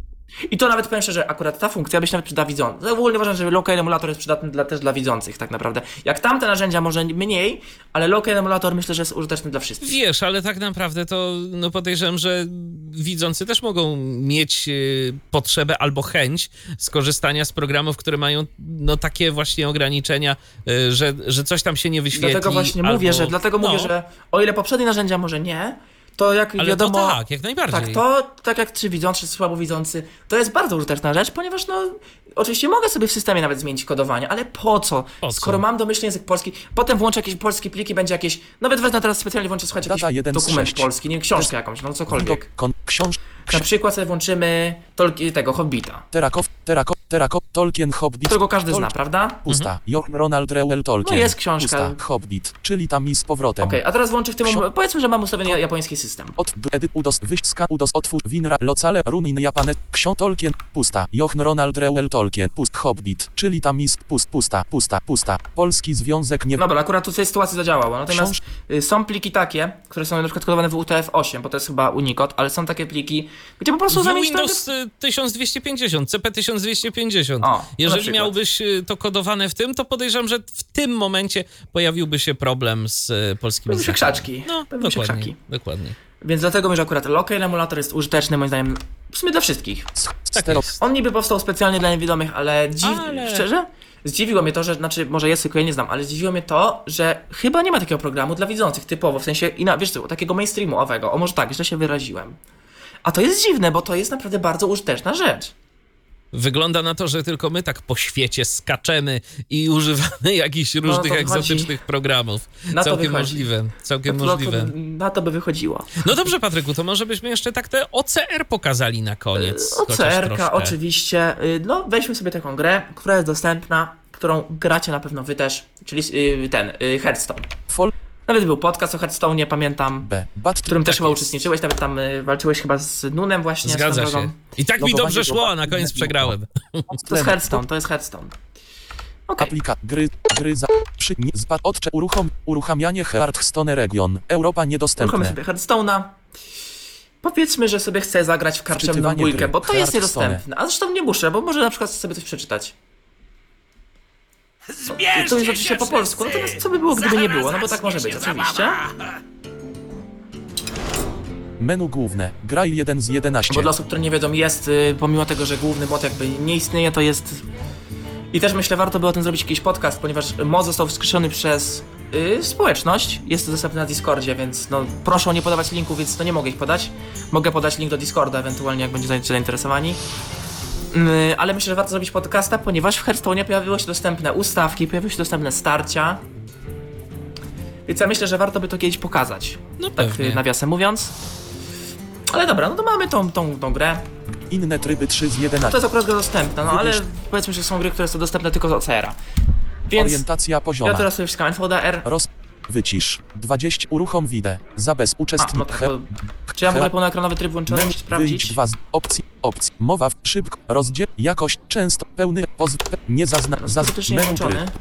I to nawet powiem szczerze, akurat ta funkcja by się nawet przydała widzącym. Ja ogólnie uważam, że local emulator jest przydatny dla, też dla widzących tak naprawdę. Jak tamte narzędzia może mniej, ale local emulator myślę, że jest użyteczny dla wszystkich. Wiesz, ale tak naprawdę to no podejrzewam, że widzący też mogą mieć y, potrzebę albo chęć skorzystania z programów, które mają no takie właśnie ograniczenia, y, że, że coś tam się nie wyświetli. Dlatego właśnie albo... mówię, że dlatego no, mówię, że o ile poprzednie narzędzia może nie, to jak ale wiadomo... to tak, jak najbardziej. Tak, to tak jak czy widzący, czy słabowidzący, to jest bardzo użyteczna rzecz, ponieważ no, oczywiście mogę sobie w systemie nawet zmienić kodowanie, ale po co? Po co? Skoro mam domyślny język polski, potem włączę jakieś polskie pliki, będzie jakieś, nawet wezmę teraz specjalnie włączę, słuchajcie, Data jakiś jeden z dokument sześć. polski, nie książkę jakąś, no cokolwiek. Kon, książ, Na przykład sobie włączymy Tolki, tego Hobbita, Terakow, Terakow, Terakow, Tolkien, Hobbit. którego każdy Tol- zna, prawda? Pusta. Jochen Ronald Reuel Tolkien. No jest książka. Pusta. Hobbit, czyli tam i z powrotem. Okej, a teraz włączę w tym, Ksio- powiedzmy, że mam ustawiony japoński system. Od edyt udos wyjść skan udos otwórz winra locale runin japane książ Tolkien pusta Jochen Ronald Reuel Tolkien pust Hobbit czyli tam ist pust pusta pusta pusta polski związek nie Dobra, akurat tu w tej sytuacji zadziałało. Natomiast Książ- y, są pliki takie, które są na przykład kodowane w U T F osiem, bo to jest chyba Unicode, ale są takie pliki, gdzie po prostu W zamienić Windows y, tysiąc dwieście pięćdziesiąt, C P tysiąc dwieście pięćdziesiąt. O, na Jeżeli przykład. miałbyś y, to kodowane w tym, to podejrzewam, że w tym momencie pojawiłby się problem z y, polskimi Pojawiły się znakami. krzaczki. No, Pojawiły się dokładnie, krzaki. dokładnie. Więc dlatego mówię, że akurat local emulator jest użyteczny moim zdaniem w sumie dla wszystkich. Tak stero jest. On niby powstał specjalnie dla niewidomych, ale, dziw... Ale- szczerze? Zdziwiło mnie to, że, znaczy może jest, tylko ja nie znam, ale zdziwiło mnie to, że chyba nie ma takiego programu dla widzących typowo, w sensie, i na, wiesz co, takiego mainstreamowego, o może tak, źle się wyraziłem. A to jest dziwne, bo to jest naprawdę bardzo użyteczna rzecz. Wygląda na to, że tylko my tak po świecie skaczemy i używamy jakichś różnych No to egzotycznych chodzi. programów. Na to Całkiem wychodzi. możliwe, całkiem To- to- możliwe. Na to by wychodziło. No dobrze, Patryku, to może byśmy jeszcze tak te O C R pokazali na koniec. O chociaż C R ka troszkę. oczywiście, y, no weźmy sobie taką grę, która jest dostępna, którą gracie na pewno wy też, czyli y, ten, y, Hearthstone. fol Nawet był podcast o Hearthstone, nie pamiętam, b bat w którym też Tak chyba jest. uczestniczyłeś, nawet tam y, walczyłeś chyba z Nunem właśnie. Zgadza swoją się. drogą. I tak mi Logowanie dobrze szło, a na globalne koniec logo. przegrałem. To jest Hearthstone, to jest Hearthstone. Okej, aplika gry gry za przy nie zbad odcze uruchom uruchamianie Hearthstone region Europa uruchomy niedostępne sobie Hearthstone'a. Powiedzmy, że sobie chcę zagrać w karczemną Wczytywanie bójkę, gry. bo to jest Hearthstone. niedostępne. A zresztą nie muszę, bo może na przykład sobie coś przeczytać. To jest oczywiście po polsku, natomiast co by było, gdyby nie było? No bo tak może być, oczywiście. menu główne graj jeden z jedenaście Bo dla osób, które nie wiedzą, jest, y, pomimo tego, że główny mod jakby nie istnieje, to jest... I też myślę, warto by o tym zrobić jakiś podcast, ponieważ mod został wskrzeszony przez y, społeczność. Jest to dostępne na Discordzie, więc no proszę nie podawać linków, więc to nie mogę ich podać. Mogę podać link do Discorda, ewentualnie jak będziecie zainteresowani. Yy, ale myślę, że warto zrobić podcasta, ponieważ w Hearthstone pojawiły się dostępne ustawki, pojawiły się dostępne starcia. Więc ja myślę, że warto by to kiedyś pokazać. No Tak pewnie. y, nawiasem mówiąc. Ale dobra, no to mamy tą, tą, tą grę. inne tryby trzy z To jedenaście jest akurat gra dostępna, no ale Wybierz- powiedzmy, że są gry, które są dostępne tylko z O C R a. Więc orientacja ja pozioma teraz sobie wciskam F D R. roz wycisz, dwadzieścia, uruchom wideo, zabez, A, no uczestnik, tak, he, bo... Czy ja w ogóle pełnoekranowy tryb włączony? Muszę wyjdź, sprawdzić. dwa z opcji, opcji, mowa, w- szybko, rozdziel, jakość, często, pełny, pozw, pe, nie zazna, zaz, Faktycznie menu włączony. tryb,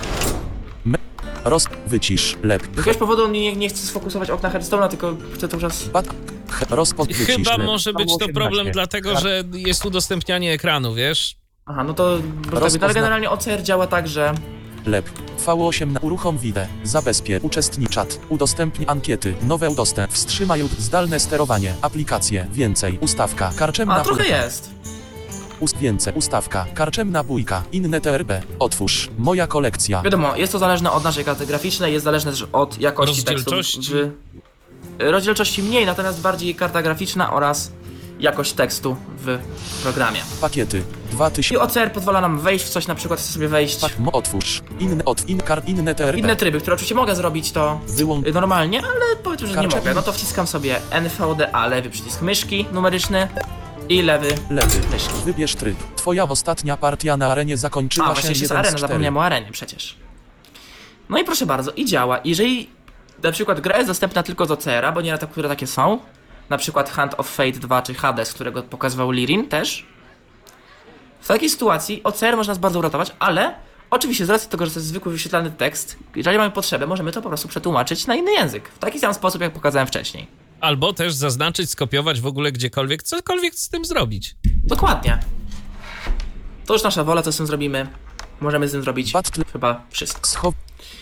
roz, wycisz, lep, Z jakiegoś powodu on nie, nie chce sfokusować okna Hearthstone'a, tylko chce cały czas... bat, he, rozpod, wycisz, Chyba lep, może być to osiemnaście. problem dlatego, że jest udostępnianie ekranu, wiesz? Aha, no to... Bo tak, Rozpozna- ale generalnie O C R działa tak, że... Lep. V osiem na uruchom wideo. Zabezpie. Uczestni czat. Udostępnij ankiety. Nowe udostęp. Wstrzymaj lub zdalne sterowanie. Aplikacje. Więcej. Ustawka. Karczemna A, trochę bójka. jest. Ust więcej. Ustawka. Karczemna bójka. Inne T R B. Otwórz. Moja kolekcja. Wiadomo, jest to zależne od naszej karty graficznej, jest zależne też od jakości tekstu. Rozdzielczości. W... Rozdzielczości mniej, natomiast bardziej karta graficzna oraz jakość tekstu w programie. Pakiety. dwa I tysiące. O C R pozwala nam wejść w coś, na przykład chcę sobie wejść Pak. Mo. Otwórz. Inne. Od. In. Kar. Inne T R B. inne tryby, które oczywiście mogę zrobić to Wyłącz. y, normalnie, ale powiedzmy, że nie Karczemny. mogę. No to wciskam sobie N V D A, lewy przycisk myszki numeryczny i lewy Lewy. myszki. Wybierz tryb. Twoja ostatnia partia na arenie zakończyła A, się właśnie jeszcze jest jeden z arena, czterech. zapomniałem o arenie przecież. No i proszę bardzo, i działa. Jeżeli na przykład gra jest dostępna tylko z O C R-a, bo nie które takie są, na przykład Hand of Fate dwa czy Hades, którego pokazywał Lirin też, w takiej sytuacji O C R może nas bardzo uratować, ale oczywiście z racji tego, że to jest zwykły wyświetlany tekst, jeżeli mamy potrzebę, możemy to po prostu przetłumaczyć na inny język. W taki sam sposób, jak pokazałem wcześniej. Albo też zaznaczyć, skopiować w ogóle gdziekolwiek, cokolwiek z tym zrobić. Dokładnie. To już nasza wola, co z tym zrobimy. Możemy z tym zrobić Battle. chyba wszystko. Schow.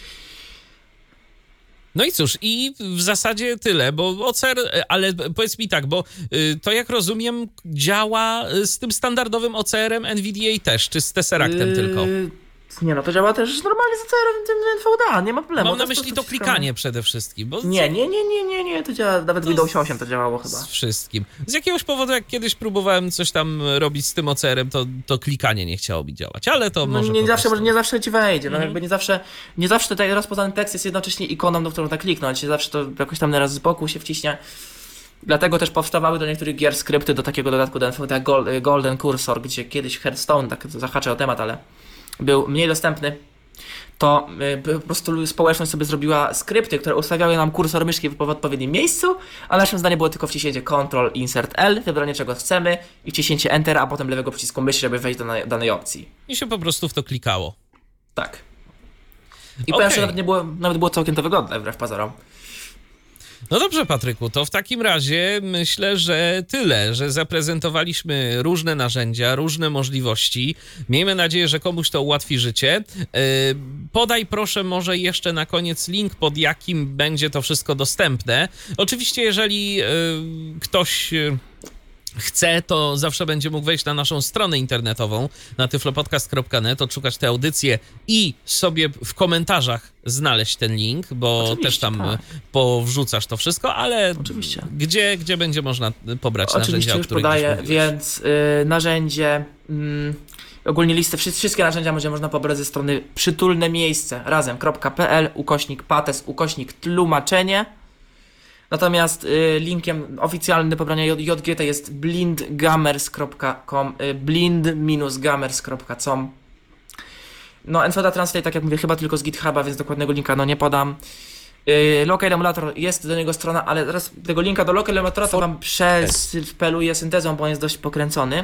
No i cóż, i w zasadzie tyle, bo O C R, ale powiedz mi tak, bo y, to jak rozumiem działa z tym standardowym O C R-em N V D A też, czy z Tesseractem tylko? Yy, Nie no, to działa też normalnie z O C R-em tym N V D A, nie ma problemu. Mam na To jest myśli po to prostu klikanie przede wszystkim, bo Nie, nie, nie, nie, nie, nie, to działa, nawet w To Windows z- osiem to działało chyba. z wszystkim. Z jakiegoś powodu, jak kiedyś próbowałem coś tam robić z tym O C R-em, to, to klikanie nie chciało mi działać, ale to No może nie po zawsze, prostu... może nie zawsze ci wejdzie, no Mhm. jakby nie zawsze, nie zawsze tutaj rozpoznany tekst jest jednocześnie ikoną, na którą tak kliknąć, nie zawsze to jakoś tam nieraz z boku się wciśnie. Dlatego też powstawały do niektórych gier skrypty do takiego dodatku do N V D A Gol- Golden Cursor, gdzie kiedyś Hearthstone, tak zahaczę o temat, ale był mniej dostępny. To y, po prostu społeczność sobie zrobiła skrypty, które ustawiały nam kursor myszki w odpowiednim miejscu, a naszym zdaniem było tylko wciśnięcie Ctrl Insert L, wybranie czego chcemy i wciśnięcie Enter, a potem lewego przycisku myszy, żeby wejść do danej, danej opcji. I się po prostu w to klikało. Tak. I Okej. powiem, że nawet nie było, nawet było całkiem to wygodne, wbrew pozorom. No dobrze, Patryku, to w takim razie myślę, że tyle, że zaprezentowaliśmy różne narzędzia, różne możliwości. Miejmy nadzieję, że komuś to ułatwi życie. Yy, podaj proszę może jeszcze na koniec link, pod jakim będzie to wszystko dostępne. Oczywiście, jeżeli yy, ktoś... Yy, chce, to zawsze będzie mógł wejść na naszą stronę internetową na tyflopodcast kropka net, odszukać tę audycję i sobie w komentarzach znaleźć ten link, bo Oczywiście, też tam tak. powrzucasz to wszystko, ale Oczywiście. gdzie, gdzie będzie można pobrać Oczywiście narzędzia, o już których podaję, dziś mówiłeś? więc y, narzędzie, mm, ogólnie listę, wszy- wszystkie narzędzia będzie można pobrać ze strony przytulne miejsce razem.pl, ukośnik pates, ukośnik tłumaczenie. Natomiast y, linkiem oficjalnym do pobrania J- JGT jest blindgamers kropka com, y, blind gamers kropka com. No, N V D A Translate, tak jak mówię, chyba tylko z GitHuba, więc dokładnego linka no nie podam. Yy, Local Emulator, jest do niego strona, ale teraz tego linka do Local Emulatora to wam przespeluję syntezą, bo on jest dość pokręcony.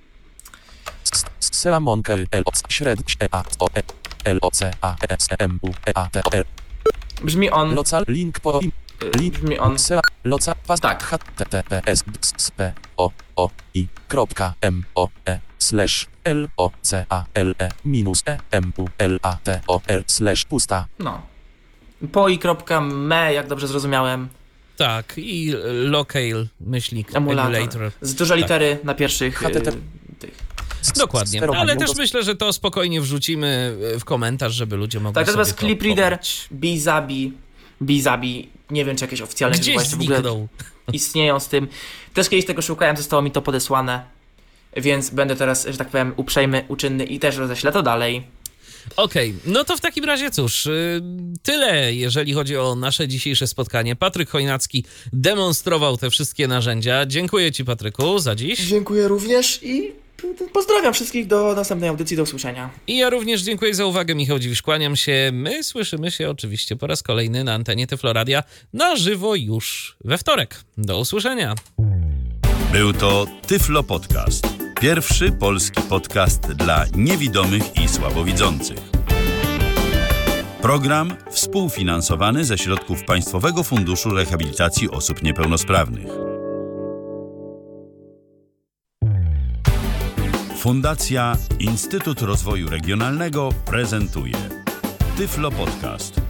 Seamonkel, L, O, C, średź, E, A, O, E, L, O, C, A, E, S, M, U, E, A, T, O, R, Brzmi on... Local, link po im, Yy, link, brzmi on... Sea, Local, pas, Tak. H, T, T, P, S, S, P, O, O, I, kropka, M, O, E, slash, L, O, C, A, L, E, minus, E, M, U, L, A, T, O, R, slash, pusta. No. poi.me, jak dobrze zrozumiałem, Tak, i local, myślnik, emulator. emulator. Z duże litery na pierwszych H T T P. yy, tych. Dokładnie, Sterowanie ale też dos- myślę, że to spokojnie wrzucimy w komentarz, żeby ludzie mogli Tak, sobie natomiast to Clip Reader, pobrać. Bizabi, Bizabi, nie wiem czy jakieś oficjalne Gdzieś właśnie w ogóle zniknął. istnieją z tym. Też kiedyś tego szukałem, zostało mi to podesłane, więc będę teraz, że tak powiem, uprzejmy, uczynny i też roześlę to dalej. Okej, no to w takim razie cóż, y, tyle jeżeli chodzi o nasze dzisiejsze spotkanie. Patryk Chojnacki demonstrował te wszystkie narzędzia. Dziękuję ci, Patryku, za dziś. Dziękuję również i Pozdrawiam wszystkich, do następnej audycji, do usłyszenia. I ja również dziękuję za uwagę. Michał Dziwisz, kłaniam się. My słyszymy się oczywiście po raz kolejny na antenie Tyfloradia na żywo już we wtorek. Do usłyszenia. Był to Tyflo Podcast. Pierwszy polski podcast dla niewidomych i słabowidzących. Program współfinansowany ze środków Państwowego Funduszu Rehabilitacji Osób Niepełnosprawnych. Fundacja Instytut Rozwoju Regionalnego prezentuje Tyflo Podcast.